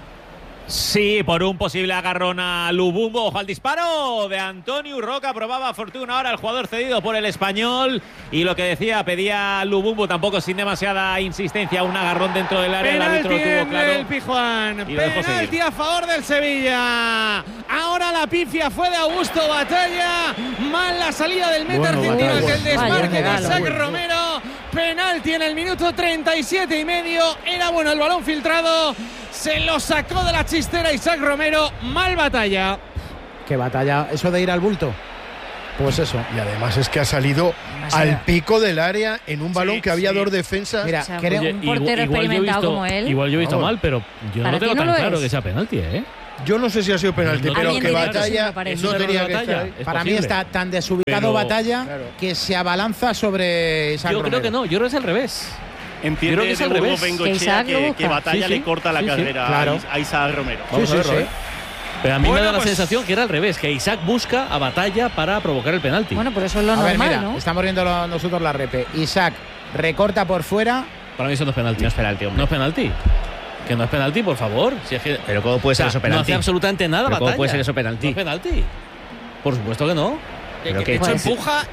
Sí, por un posible agarrón a Lubumbo. Ojo al disparo de Antonio Roca. Probaba fortuna ahora el jugador cedido por el Español. Y lo que decía, pedía Lubumbo, tampoco sin demasiada insistencia, un agarrón dentro del área. Penalti, el árbitro lo tuvo claro. El Pijuán. Penalti a favor del Sevilla. Ahora la pifia fue de Augusto Batalla. Mal la salida del meta argentino, que el desmarque de Isaac Romero. Penalti en el minuto 37 y medio. Era bueno el balón filtrado. Se lo sacó de la chistera Isaac Romero. Mal Batalla. ¿Qué Batalla? ¿Eso de ir al bulto? Pues eso. Y además es que ha salido al pico del área en un balón que había dos defensas. Mira, un portero experimentado como él. Igual yo he visto mal, pero yo no tengo tan claro que sea penalti, ¿eh? Yo no sé si ha sido penalti, pero que Batalla no tenía que estar. Para mí está tan desubicado Batalla que se abalanza sobre Isaac Romero. Yo creo que no, yo creo que es al revés. Entiende de Burgos Bengoechea que Batalla le corta la carrera a Isaac Romero. Vamos a verlo, Pero a mí me da la sensación que era al revés, que Isaac busca a Batalla para provocar el penalti. Bueno, pero eso es lo normal, ¿no? Estamos viendo nosotros la repe. Isaac recorta por fuera. Para mí eso no es penalti. No es penalti, hombre. No es penalti. Que no es penalti, por favor. Si es que, pero ¿cómo puede ser eso penalti? No hace absolutamente nada, Batalla. ¿Cómo puede ser eso penalti? No es penalti. Por supuesto que no. Pero que pues, empuja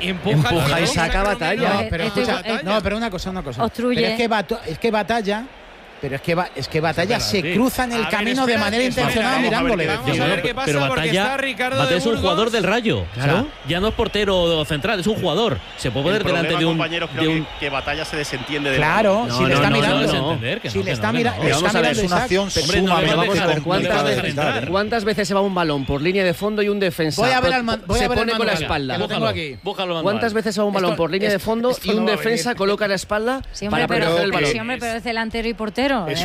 y saca Batalla. No, pero una cosa. Obstruye. Pero es que Batalla. Pero es que Batalla se cruza en el camino de manera intencionada mirándole. Pero Batalla es un jugador del Rayo. Claro. O sea, ya no es portero central, es un jugador. Se puede poner delante de un. Creo que Batalla se desentiende de. Claro, si le está mirando. Si le está mirando. Vamos a ver, es una acción sumamente complicada. ¿Cuántas veces se va un balón por línea de fondo y un defensa se pone con la espalda? ¿Cuántas veces se va un balón por línea de fondo y un defensa coloca la espalda para proteger el balón? Sí, hombre, pero es delantero y portero. Es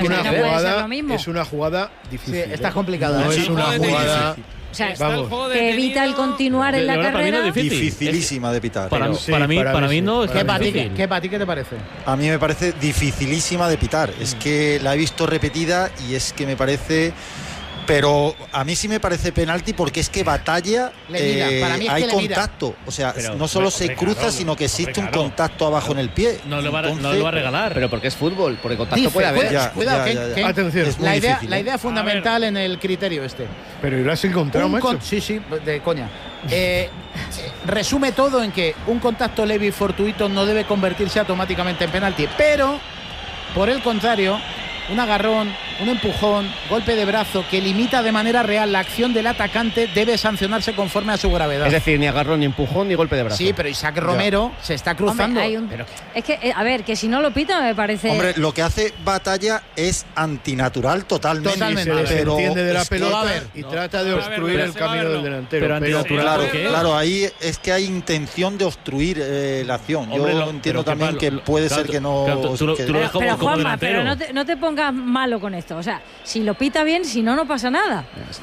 una jugada difícil. Sí, está complicada. No es una jugada. O sea, que evita el continuar en la carrera. Dificilísima de pitar. Para mí no es difícil. ¿Qué te parece? A mí me parece dificilísima de pitar. Es que la he visto repetida y es que me parece. Pero a mí sí me parece penalti porque es que Batalla hay contacto. O sea, no solo se cruza, sino que existe un contacto abajo en el pie. No lo va a regalar. Pero porque es fútbol, porque contacto puede haber. Cuidado, atención. La idea fundamental en el criterio este. Pero lo has encontrado, macho. Sí, de coña. Resume todo en que un contacto leve y fortuito no debe convertirse automáticamente en penalti. Pero, por el contrario, un agarrón, un empujón, golpe de brazo que limita de manera real la acción del atacante debe sancionarse conforme a su gravedad. Es decir, ni agarrón, ni empujón, ni golpe de brazo. Sí, pero Isaac Romero se está cruzando. Es que, a ver, que si no lo pita me parece. Hombre, lo que hace Batalla es antinatural totalmente. Se entiende de la pelota y trata de obstruir el camino del delantero. Claro, ahí es que hay intención de obstruir la acción. Yo entiendo también que puede ser que no. Pero Juanma, pero no te pongas malo con esto. O sea, si lo pita bien, si no, no pasa nada.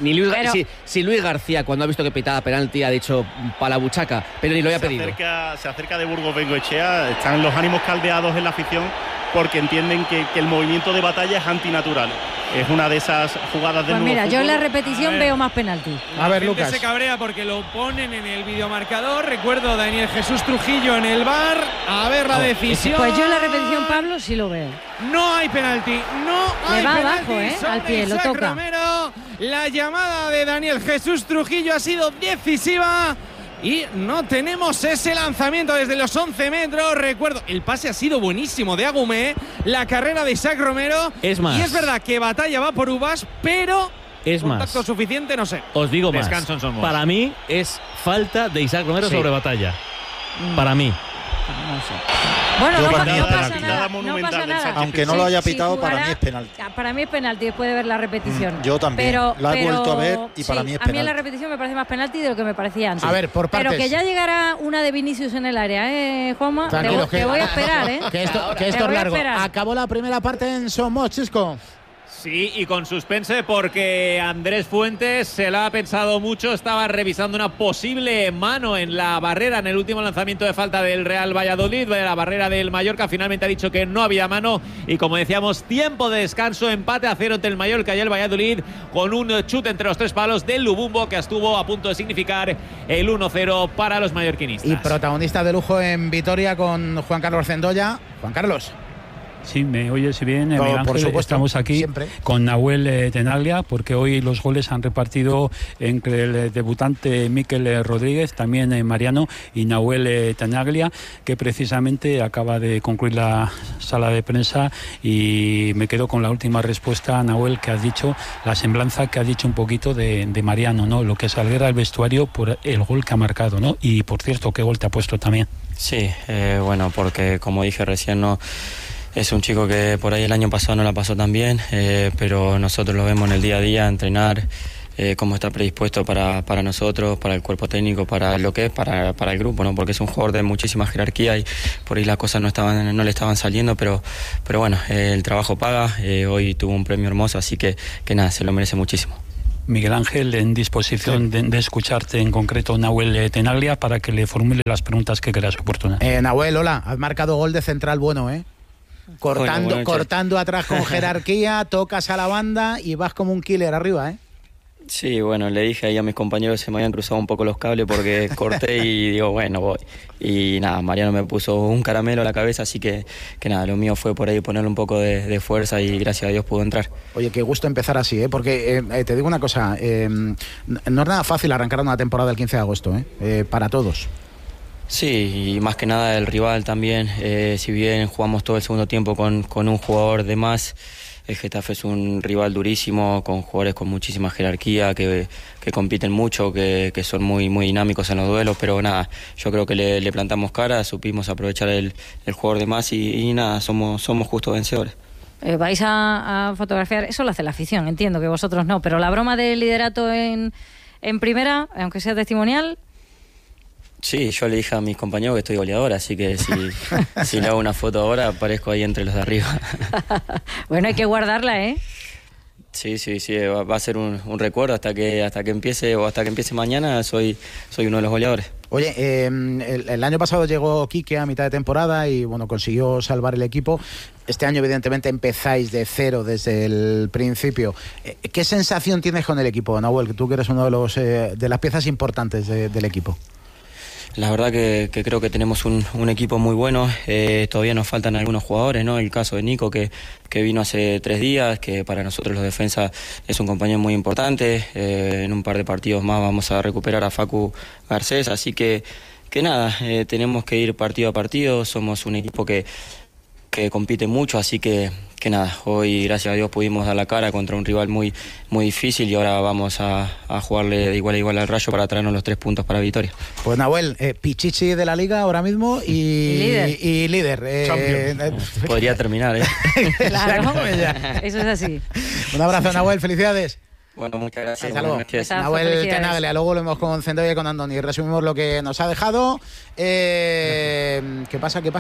Si Luis García, cuando ha visto que pitaba penalti, ha dicho pa' la buchaca, pero ni lo había pedido. Se acerca de Burgos Bengoechea. Están los ánimos caldeados en la afición porque entienden que el movimiento de Batalla es antinatural. Es una de esas jugadas del nuevo fútbol. Yo en la repetición veo más penalti. A ver, Lucas. Se cabrea porque lo ponen en el videomarcador. Recuerdo Daniel Jesús Trujillo en el VAR. A ver la decisión. Pues yo en la repetición, Pablo, sí lo veo. No hay penalti. No hay penalti. Le va abajo, al pie, lo toca. Romero. La llamada de Daniel Jesús Trujillo ha sido decisiva. Y no tenemos ese lanzamiento desde los 11 metros. Recuerdo, el pase ha sido buenísimo de Agumé. La carrera de Isaac Romero. Es más. Y es verdad que Batalla va por uvas, pero contacto suficiente, no sé. Os digo más. Para mí es falta de Isaac Romero sobre Batalla. Para mí. No sé. Bueno, no pasa nada. Aunque no lo haya pitado, para mí es penalti. Para mí es penalti después de ver la repetición. Yo también. La he vuelto a ver y para mí es penalti. A mí en la repetición me parece más penalti de lo que me parecía antes. A ver, por partes. Pero que ya llegará una de Vinicius en el área, Juanma. Te voy a esperar, que esto es largo. Acabó la primera parte en Somos, Chisco. Sí, y con suspense porque Andrés Fuentes se la ha pensado mucho, estaba revisando una posible mano en la barrera en el último lanzamiento de falta del Real Valladolid, de la barrera del Mallorca. Finalmente ha dicho que no había mano y, como decíamos, tiempo de descanso, empate a 0 entre el Mallorca y el Valladolid, con un chute entre los 3 palos del Lubumbo que estuvo a punto de significar el 1-0 para los mallorquinistas. Y protagonista de lujo en Vitoria con Juan Carlos Cendolla. Juan Carlos. Sí, me oyes bien, Miguel Ángel. Por supuesto, estamos aquí siempre con Nahuel Tenaglia, porque hoy los goles han repartido entre el debutante Mikel Rodríguez, también Mariano, y Nahuel Tenaglia, que precisamente acaba de concluir la sala de prensa, y me quedo con la última respuesta, Nahuel, que has dicho, la semblanza que has dicho un poquito de Mariano, ¿no? Lo que se alegra el vestuario por el gol que ha marcado, ¿no? Y por cierto, ¿qué gol te ha puesto también? Sí, bueno, porque como dije recién, no es un chico que por ahí el año pasado no la pasó tan bien, pero nosotros lo vemos en el día a día, entrenar, cómo está predispuesto para nosotros, para el cuerpo técnico, para lo que es, para el grupo, ¿no? Porque es un jugador de muchísima jerarquía y por ahí las cosas no le estaban saliendo, pero bueno, el trabajo paga. Hoy tuvo un premio hermoso, así que nada, se lo merece muchísimo. Miguel Ángel, en disposición de escucharte, en concreto Nahuel Tenaglia, para que le formule las preguntas que creas oportunas. Nahuel, hola, has marcado gol de central bueno, ¿eh? Cortando atrás con jerarquía, tocas a la banda y vas como un killer arriba, ¿eh? Sí, bueno, le dije ahí a mis compañeros que se me habían cruzado un poco los cables porque corté y digo, bueno, voy. Y nada, Mariano me puso un caramelo a la cabeza, así que nada, lo mío fue por ahí ponerle un poco de fuerza y gracias a Dios pudo entrar. Oye, qué gusto empezar así, ¿eh? Porque te digo una cosa, no es nada fácil arrancar una temporada el 15 de agosto, para todos. Sí, y más que nada el rival también, si bien jugamos todo el segundo tiempo con un jugador de más, el Getafe es un rival durísimo, con jugadores con muchísima jerarquía, que compiten mucho, que son muy, muy dinámicos en los duelos, pero nada, yo creo que le plantamos cara, supimos aprovechar el jugador de más y nada, somos justos vencedores. Vais a fotografiar, eso lo hace la afición, entiendo que vosotros no, pero la broma del liderato en primera, aunque sea testimonial... Sí, yo le dije a mis compañeros que estoy goleador, así que si le hago una foto ahora aparezco ahí entre los de arriba. Bueno, hay que guardarla, ¿eh? Sí, va a ser un recuerdo hasta que empiece mañana, soy uno de los goleadores. Oye, el año pasado llegó Quique a mitad de temporada y bueno, consiguió salvar el equipo. Este año evidentemente empezáis de cero desde el principio. ¿Qué sensación tienes con el equipo, Nahuel? Tú que eres uno de las piezas importantes del equipo. La verdad que creo que tenemos un equipo muy bueno, todavía nos faltan algunos jugadores, ¿no? El caso de Nico que vino hace 3 días, que para nosotros los defensas es un compañero muy importante, en un par de partidos más vamos a recuperar a Facu Garcés, así que nada, tenemos que ir partido a partido, somos un equipo que compite mucho, así que nada, hoy gracias a Dios pudimos dar la cara contra un rival muy, muy difícil y ahora vamos a jugarle de igual a igual al Rayo para traernos los 3 puntos para Vitoria. Pues Nahuel, Pichichi de la Liga ahora mismo y líder. Podría terminar, ¿eh? Claro, eso es así. Un abrazo, Nahuel, felicidades. Bueno, muchas gracias. Nahuel Tenaglia, luego volvemos con Cendolla y con Andoni. Resumimos lo que nos ha dejado. ¿Qué pasa? ¿Qué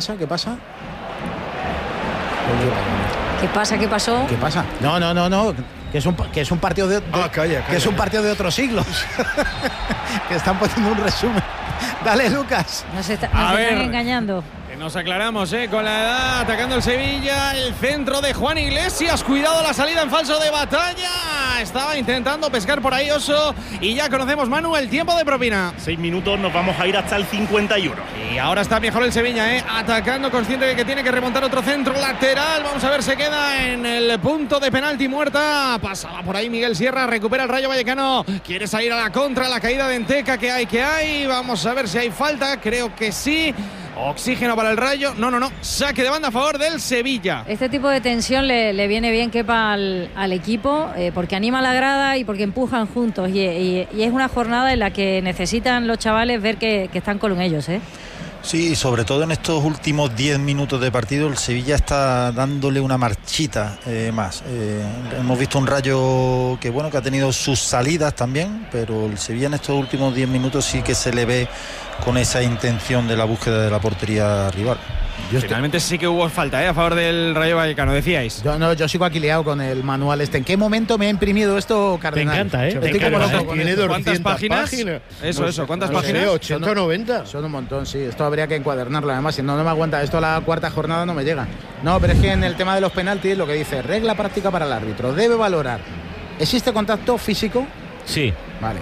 pasó? ¿Qué pasa? No. Que es un partido de calla. Que es un partido de otros siglos. Que están poniendo un resumen. Dale, Lucas. Nos están engañando. Nos aclaramos, con la edad, atacando el Sevilla, el centro de Juan Iglesias, cuidado la salida en falso de Batalla, estaba intentando pescar por ahí Oso y ya conocemos, Manu, el tiempo de propina. 6 minutos, nos vamos a ir hasta el 51. Y ahora está mejor el Sevilla, atacando, consciente de que tiene que remontar otro centro lateral, vamos a ver, se queda en el punto de penalti muerta, pasaba por ahí Miguel Sierra, recupera el Rayo Vallecano, quiere salir a la contra, la caída de Enteca, que hay, vamos a ver si hay falta, creo que sí. Oxígeno para el Rayo. No. Saque de banda a favor del Sevilla. Este tipo de tensión le viene bien, Kepa, al equipo, porque anima la grada y porque empujan juntos. Y es una jornada en la que necesitan los chavales ver que están con ellos, Sí, sobre todo en estos últimos 10 minutos de partido el Sevilla está dándole una marchita más. Hemos visto un Rayo que ha tenido sus salidas también, pero el Sevilla en estos últimos 10 minutos sí que se le ve con esa intención de la búsqueda de la portería rival. Finalmente sí que hubo falta a favor del Rayo Vallecano, decíais. Yo sigo aquí liado con el manual este. ¿En qué momento me ha imprimido esto, Cardenal? Te encanta, ¿eh? Estoy como loco con Tiene esto. ¿Cuántas páginas? Eso, ¿cuántas páginas? 80 o 90. Son un montón, sí. Esto habría que encuadernarlo. Además, si no me aguanta. Esto a la cuarta jornada no me llega. No, pero es que en el tema de los penaltis, lo que dice, regla práctica para el árbitro. Debe valorar. ¿Existe contacto físico? Sí. Vale.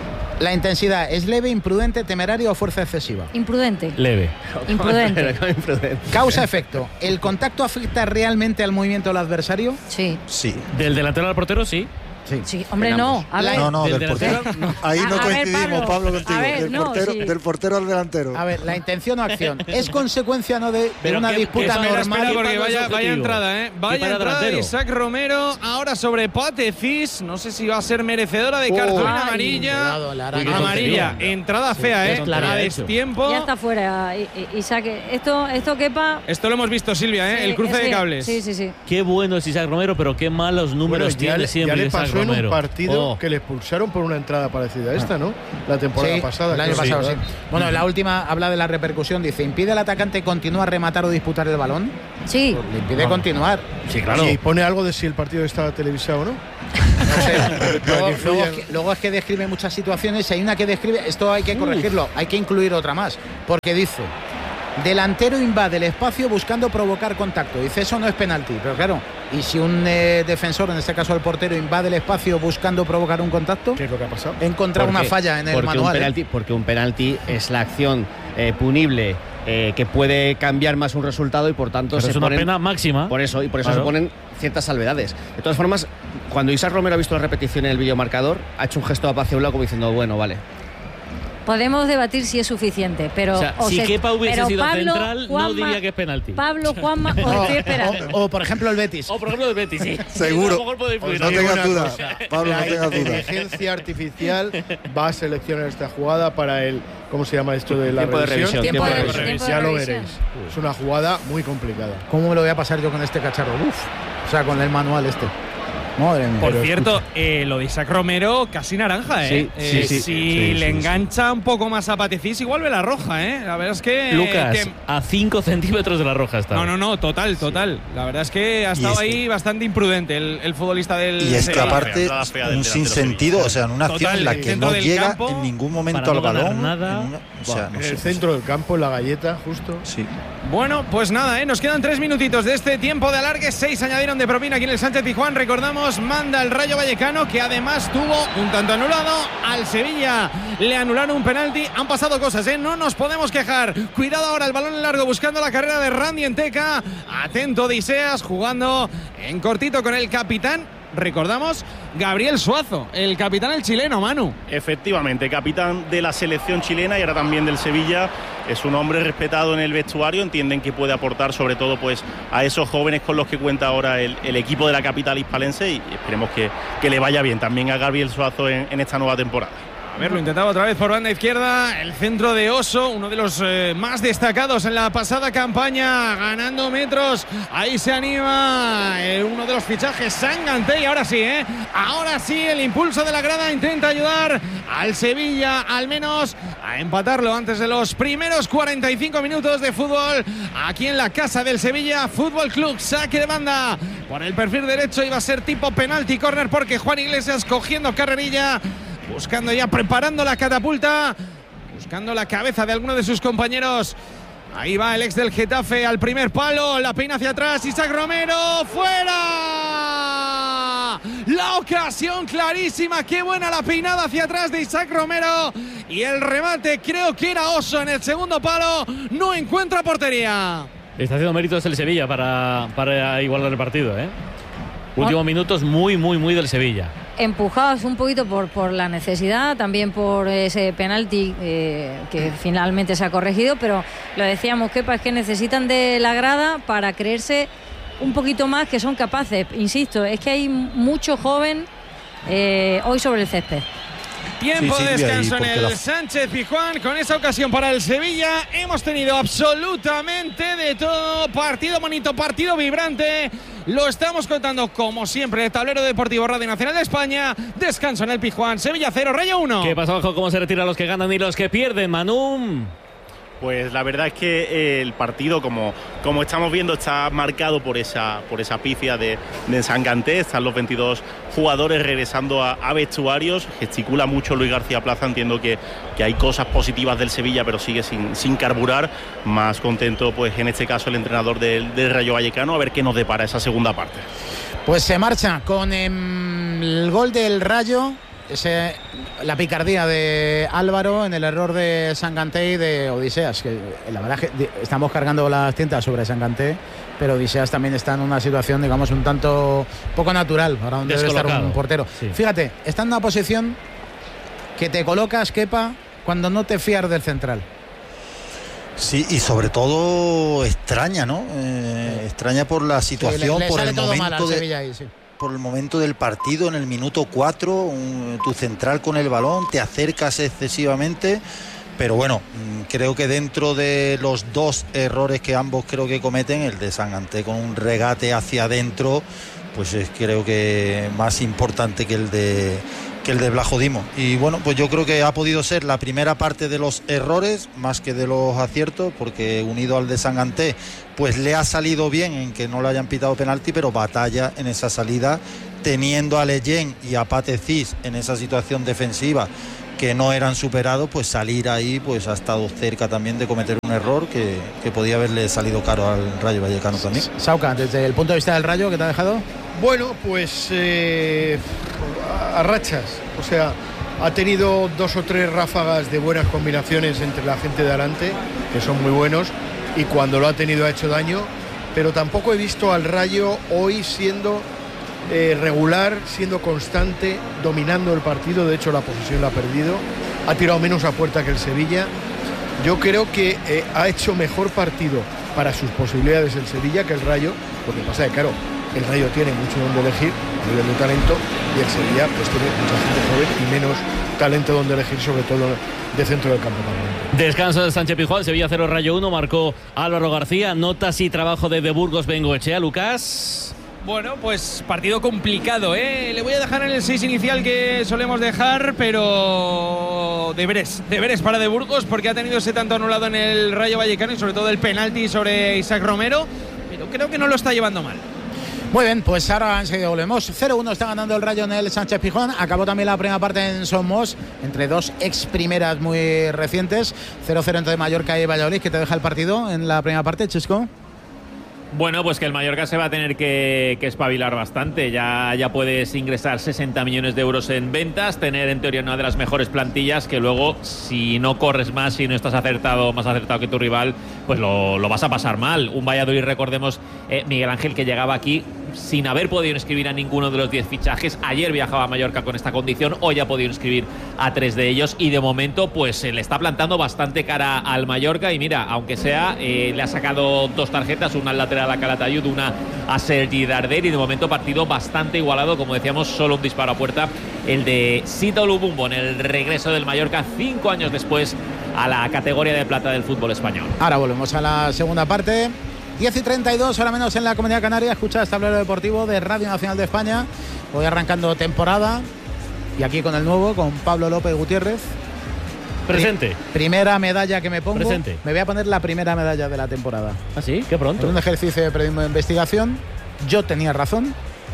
La intensidad, ¿es leve, imprudente, temeraria o fuerza excesiva? Imprudente. Leve. Imprudente. Causa-efecto. ¿El contacto afecta realmente al movimiento del adversario? Sí. Sí. Del delantero al portero, sí. Sí, hombre, no. A ver. No, del portero. Ahí no A ver, coincidimos, Pablo, contigo. A ver, Del portero al delantero. A ver, la intención o acción es consecuencia no de una ¿qué- disputa qué- normal. Porque vaya entrada, ¿eh? Vaya entrada de delantero. Isaac Romero. Ahora sobre Patefis. No sé si va a ser merecedora de cartulina amarilla. cuidado, Lara, qué Amarilla. tontería. Entrada fea, ¿eh? claro, A de destiempo. Ya está fuera, Isaac. Esto quepa. Esto lo hemos visto, Silvia, ¿eh? Sí, El cruce es de que- cables. Sí. Qué bueno es Isaac Romero, pero qué malos números tiene siempre ya le Isaac pasó en Romero. un partido que le expulsaron por una entrada parecida a esta, ¿no? La temporada Sí, pasada. el año creo. pasado, sí. Bueno, en la última habla de la repercusión. Dice, ¿impide al atacante continuar, rematar o disputar el balón? Sí. Pues le impide continuar. Sí, claro. Y pone algo de si el partido estaba televisado o no. No sé. Para que luego es que describe muchas situaciones. Hay una que describe, esto hay que corregirlo, hay que incluir otra más. Porque dice, delantero invade el espacio buscando provocar contacto. Dice, eso no es penalti. Pero claro, ¿y si un defensor, en este caso el portero, invade el espacio buscando provocar un contacto? ¿Qué es lo que ha pasado? He encontrado una falla en el manual. Porque un penalti es la acción punible que puede cambiar más un resultado y por tanto Pero es una pena máxima. Por eso Claro. se ponen ciertas salvedades. De todas formas, cuando Isaac Romero ha visto la repetición en el videomarcador, ha hecho un gesto hacia un lado como diciendo, bueno, vale. Podemos debatir si es suficiente, pero... O sea, si Kepa hubiese sido central, no diría que es penalti. Pablo, Juanma, os estoy esperando. O por ejemplo el Betis. O por ejemplo el Betis, sí. Seguro. A lo mejor puede influir. No tengas duda, Pablo, no La tengas duda. inteligencia artificial va a seleccionar esta jugada para el, ¿cómo se llama esto de la Tiempo de revisión. Tiempo de revisión. revisión. Ya lo veréis. Es una jugada muy complicada. ¿Cómo me lo voy a pasar yo con este cacharro? Uf. O sea, con el manual este. Madre mía. Por cierto, lo de Isaac Romero casi naranja, ¿eh? Si le engancha un poco más a Patefis, igual ve la roja, ¿eh? La verdad es que... Lucas, a 5 centímetros de la roja está. No, total. La verdad es que ha estado ahí bastante imprudente el futbolista del... Y es que Sevilla. aparte, un sinsentido, o sea, en una acción Total, en la el que centro no del llega campo, en ningún momento para al no ganar balón. nada. O sea, no En sé. el centro del campo, en la galleta, justo. Sí. Bueno, pues nada, nos quedan 3 minutitos de este tiempo de alargue. 6 añadieron de propina aquí en el Sánchez Pizjuán. Recordamos, manda el Rayo Vallecano, que además tuvo un tanto anulado. Al Sevilla le anularon un penalti. Han pasado cosas, no nos podemos quejar. Cuidado ahora el balón en largo, buscando la carrera de Randy Enteca. Atento Odiseas, jugando en cortito con el capitán. Recordamos, Gabriel Suazo, el capitán, el chileno, Manu. Efectivamente, capitán de la selección chilena y ahora también del Sevilla. Es un hombre respetado en el vestuario, entienden que puede aportar sobre todo pues a esos jóvenes con los que cuenta ahora el equipo de la capital hispalense, y esperemos que le vaya bien también a Gabriel Suazo en esta nueva temporada. A ver, lo intentaba otra vez por banda izquierda, el centro de Oso, uno de los más destacados en la pasada campaña, ganando metros. Ahí se anima uno de los fichajes, Sanganté, y ahora sí, el impulso de la grada intenta ayudar al Sevilla, al menos a empatarlo antes de los primeros 45 minutos de fútbol aquí en la casa del Sevilla Fútbol Club. Saque de banda por el perfil derecho, iba a ser tipo penalti córner porque Juan Iglesias cogiendo carrerilla, buscando ya, preparando la catapulta, buscando la cabeza de alguno de sus compañeros. Ahí va el ex del Getafe al primer palo, la peina hacia atrás, Isaac Romero, ¡fuera! La ocasión clarísima, qué buena la peinada hacia atrás de Isaac Romero, y el remate, creo que era Oso en el segundo palo, no encuentra portería. Está haciendo méritos el Sevilla para igualar el partido, Últimos minutos muy del Sevilla. Empujados un poquito por la necesidad, también por ese penalti que finalmente se ha corregido, pero lo decíamos, Kepa, es que necesitan de la grada para creerse un poquito más que son capaces. Insisto, es que hay mucho joven hoy sobre el césped. Tiempo Sí, de Silvia, descanso en y porque el la- Sánchez Pizjuán. Con esa ocasión para el Sevilla hemos tenido absolutamente de todo. Partido bonito, partido vibrante. Lo estamos contando como siempre el Tablero Deportivo Radio Nacional de España. Descanso en el Pizjuán. Sevilla 0, Rayo 1. ¿Qué pasa abajo? ¿Cómo se retiran los que ganan y los que pierden, Manu? Pues la verdad es que el partido, como estamos viendo, está marcado por esa pifia de Sanganté. Están los 22 jugadores regresando a vestuarios. Gesticula mucho Luis García Plaza. Entiendo que hay cosas positivas del Sevilla, pero sigue sin carburar. Más contento, pues en este caso, el entrenador del Rayo Vallecano, a ver qué nos depara esa segunda parte. Pues se marcha con el gol del Rayo. La picardía de Álvaro en el error de Sanganté y de Odiseas, que la verdad es que estamos cargando las tintas sobre Sanganté, pero Odiseas también está en una situación, digamos, un tanto poco natural para donde debe estar un portero. Sí. Fíjate, está en una posición que te colocas, Kepa, cuando no te fías del central. Sí, y sobre todo extraña, ¿no? Extraña por la situación, le por sale el todo momento mal al Sevilla ahí, sí. Por el momento del partido, en el minuto 4, tu central con el balón, te acercas excesivamente, pero bueno, creo que dentro de los dos errores que ambos creo que cometen, el de Sanganté con un regate hacia adentro, pues es creo que más importante que el de Blajo Dimo. Y bueno, pues yo creo que ha podido ser la primera parte de los errores más que de los aciertos, porque unido al de Sanganté, pues le ha salido bien en que no le hayan pitado penalti, pero batalla en esa salida, teniendo a Leyen y a Pate Cis en esa situación defensiva que no eran superados, pues salir ahí pues ha estado cerca también de cometer un error que podía haberle salido caro al Rayo Vallecano también. Sauca, desde el punto de vista del Rayo, ¿qué te ha dejado? Bueno, pues a rachas, o sea, ha tenido 2 o 3 ráfagas de buenas combinaciones entre la gente de delante, que son muy buenos, y cuando lo ha tenido ha hecho daño, pero tampoco he visto al Rayo hoy siendo regular, siendo constante, dominando el partido. De hecho, la posesión la ha perdido, ha tirado menos a puerta que el Sevilla. Yo creo que ha hecho mejor partido para sus posibilidades el Sevilla que el Rayo. Lo que pasa es que, claro, el Rayo tiene mucho donde elegir a nivel de talento, y el Sevilla pues tiene mucha gente joven y menos talento donde elegir, sobre todo de centro del campo también. Descanso de Sánchez Pizjuán, Sevilla 0, Rayo 1, marcó Álvaro García. Notas y trabajo de Burgos Bengoechea. Lucas. Bueno, pues partido complicado, ¿eh? Le voy a dejar en el 6 inicial que solemos dejar, pero deberes para De Burgos, porque ha tenido ese tanto anulado en el Rayo Vallecano y sobre todo el penalti sobre Isaac Romero, pero creo que no lo está llevando mal. Muy bien, pues ahora enseguida volvemos. 0-1 está ganando el Rayo en el Sánchez Pizjuán. Acabó también la primera parte en Somos, entre dos ex primeras muy recientes. 0-0 entre Mallorca y Valladolid. ¿Qué te deja el partido en la primera parte, Chesco? Bueno, pues que el Mallorca se va a tener que espabilar bastante. Ya puedes ingresar 60 millones de euros en ventas, tener en teoría una de las mejores plantillas, que luego si no corres más, si no estás más acertado que tu rival, pues lo vas a pasar mal. Un Valladolid, recordemos, Miguel Ángel, que llegaba aquí sin haber podido inscribir a ninguno de los 10 fichajes. Ayer viajaba a Mallorca con esta condición, hoy ha podido inscribir a 3 de ellos, y de momento pues le está plantando bastante cara al Mallorca. Y mira, aunque sea, le ha sacado 2 tarjetas, una al lateral a Calatayud, una a Sergi Darder, y de momento partido bastante igualado, como decíamos, solo un disparo a puerta, el de Sito Lubumbo, en el regreso del Mallorca 5 años después a la categoría de plata del fútbol español. Ahora volvemos a la segunda parte. 10:32, ahora menos en la Comunidad Canaria. Escucha Tablero Deportivo de Radio Nacional de España. Voy arrancando temporada, y aquí con el nuevo, con Pablo López Gutiérrez. Presente. Primera medalla que me pongo. Presente. Me voy a poner la primera medalla de la temporada. ¿Ah, sí? Qué pronto. En un ejercicio de periodismo de investigación, yo tenía razón.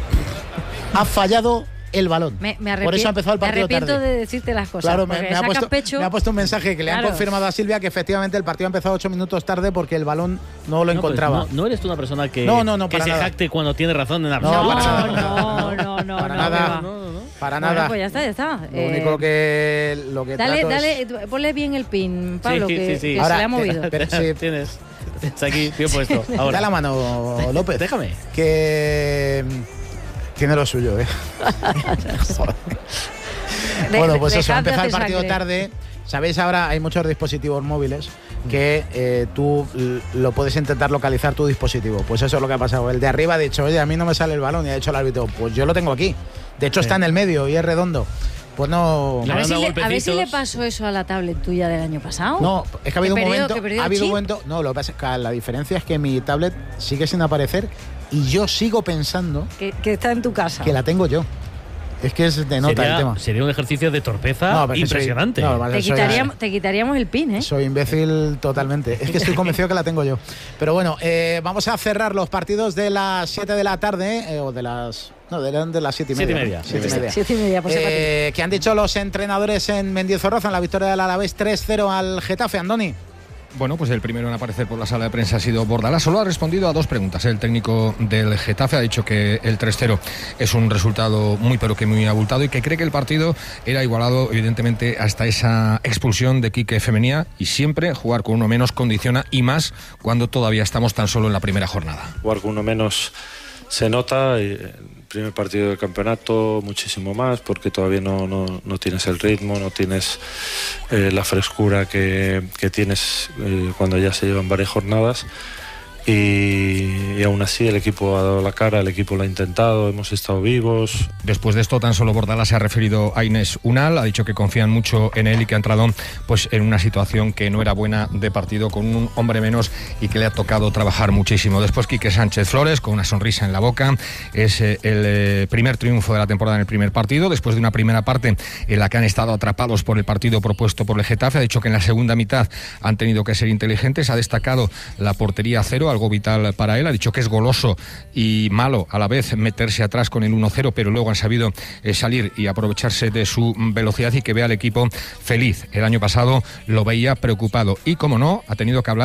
Ha fallado el balón. Por eso ha empezado el partido tarde. Me arrepiento de decirte las cosas. Claro, me ha puesto un mensaje que le han confirmado a Silvia, que efectivamente el partido ha empezado 8 minutos tarde porque el balón no lo encontraba. Pues no eres tú una persona que, que se jacte cuando tiene razón en absoluto. No, para nada. Para nada. Pues ya está. Lo único que dale, ponle bien el pin, Pablo, sí. Que ahora, se le ha movido. Sí. Tienes aquí bien puesto. Ahora. Da la mano, López. Déjame. Que tiene lo suyo, Bueno, pues eso, empezó el partido tarde. Sabéis, ahora hay muchos dispositivos móviles que tú lo puedes intentar localizar tu dispositivo. Pues eso es lo que ha pasado. El de arriba ha dicho, oye, a mí no me sale el balón, y ha dicho el árbitro, pues yo lo tengo aquí. De hecho, está en el medio y es redondo. Pues no. A ver si le pasó eso a la tablet tuya del año pasado. No, es que ha habido un momento. No, lo que pasa es que la diferencia es que mi tablet sigue sin aparecer, y yo sigo pensando que está en tu casa, que la tengo yo. Es que es de nota el tema. Sería un ejercicio de torpeza impresionante. Te quitaríamos el pin, ¿eh? Soy imbécil totalmente. Es que estoy convencido que la tengo yo. Pero bueno, vamos a cerrar los partidos de las 7 de la tarde, o de las... No, de las 7 y media. 7 y media, por ¿Qué han dicho los entrenadores en Mendizorroza en la victoria del Alavés 3-0 al Getafe, Andoni? Bueno, pues el primero en aparecer por la sala de prensa ha sido Bordalás. Solo ha respondido a 2 preguntas. El técnico del Getafe ha dicho que el 3-0 es un resultado muy pero que muy abultado y que cree que el partido era igualado evidentemente hasta esa expulsión de Quique Femenía, y siempre jugar con uno menos condiciona, y más cuando todavía estamos tan solo en la primera jornada. Jugar con uno menos se nota, el primer partido del campeonato muchísimo más, porque todavía no tienes el ritmo, no tienes la frescura que tienes cuando ya se llevan varias jornadas, y aún así el equipo ha dado la cara, el equipo lo ha intentado, hemos estado vivos. Después de esto, tan solo Bordalás se ha referido a Inés Unal, ha dicho que confían mucho en él y que ha entrado pues en una situación que no era buena de partido, con un hombre menos, y que le ha tocado trabajar muchísimo. Después Quique Sánchez Flores, con una sonrisa en la boca, es el primer triunfo de la temporada en el primer partido, después de una primera parte en la que han estado atrapados por el partido propuesto por el Getafe. Ha dicho que en la segunda mitad han tenido que ser inteligentes, ha destacado la portería cero, algo vital para él. Ha dicho que es goloso y malo a la vez meterse atrás con el 1-0, pero luego han sabido salir y aprovecharse de su velocidad, y que ve al equipo feliz. El año pasado lo veía preocupado y, como no, ha tenido que hablar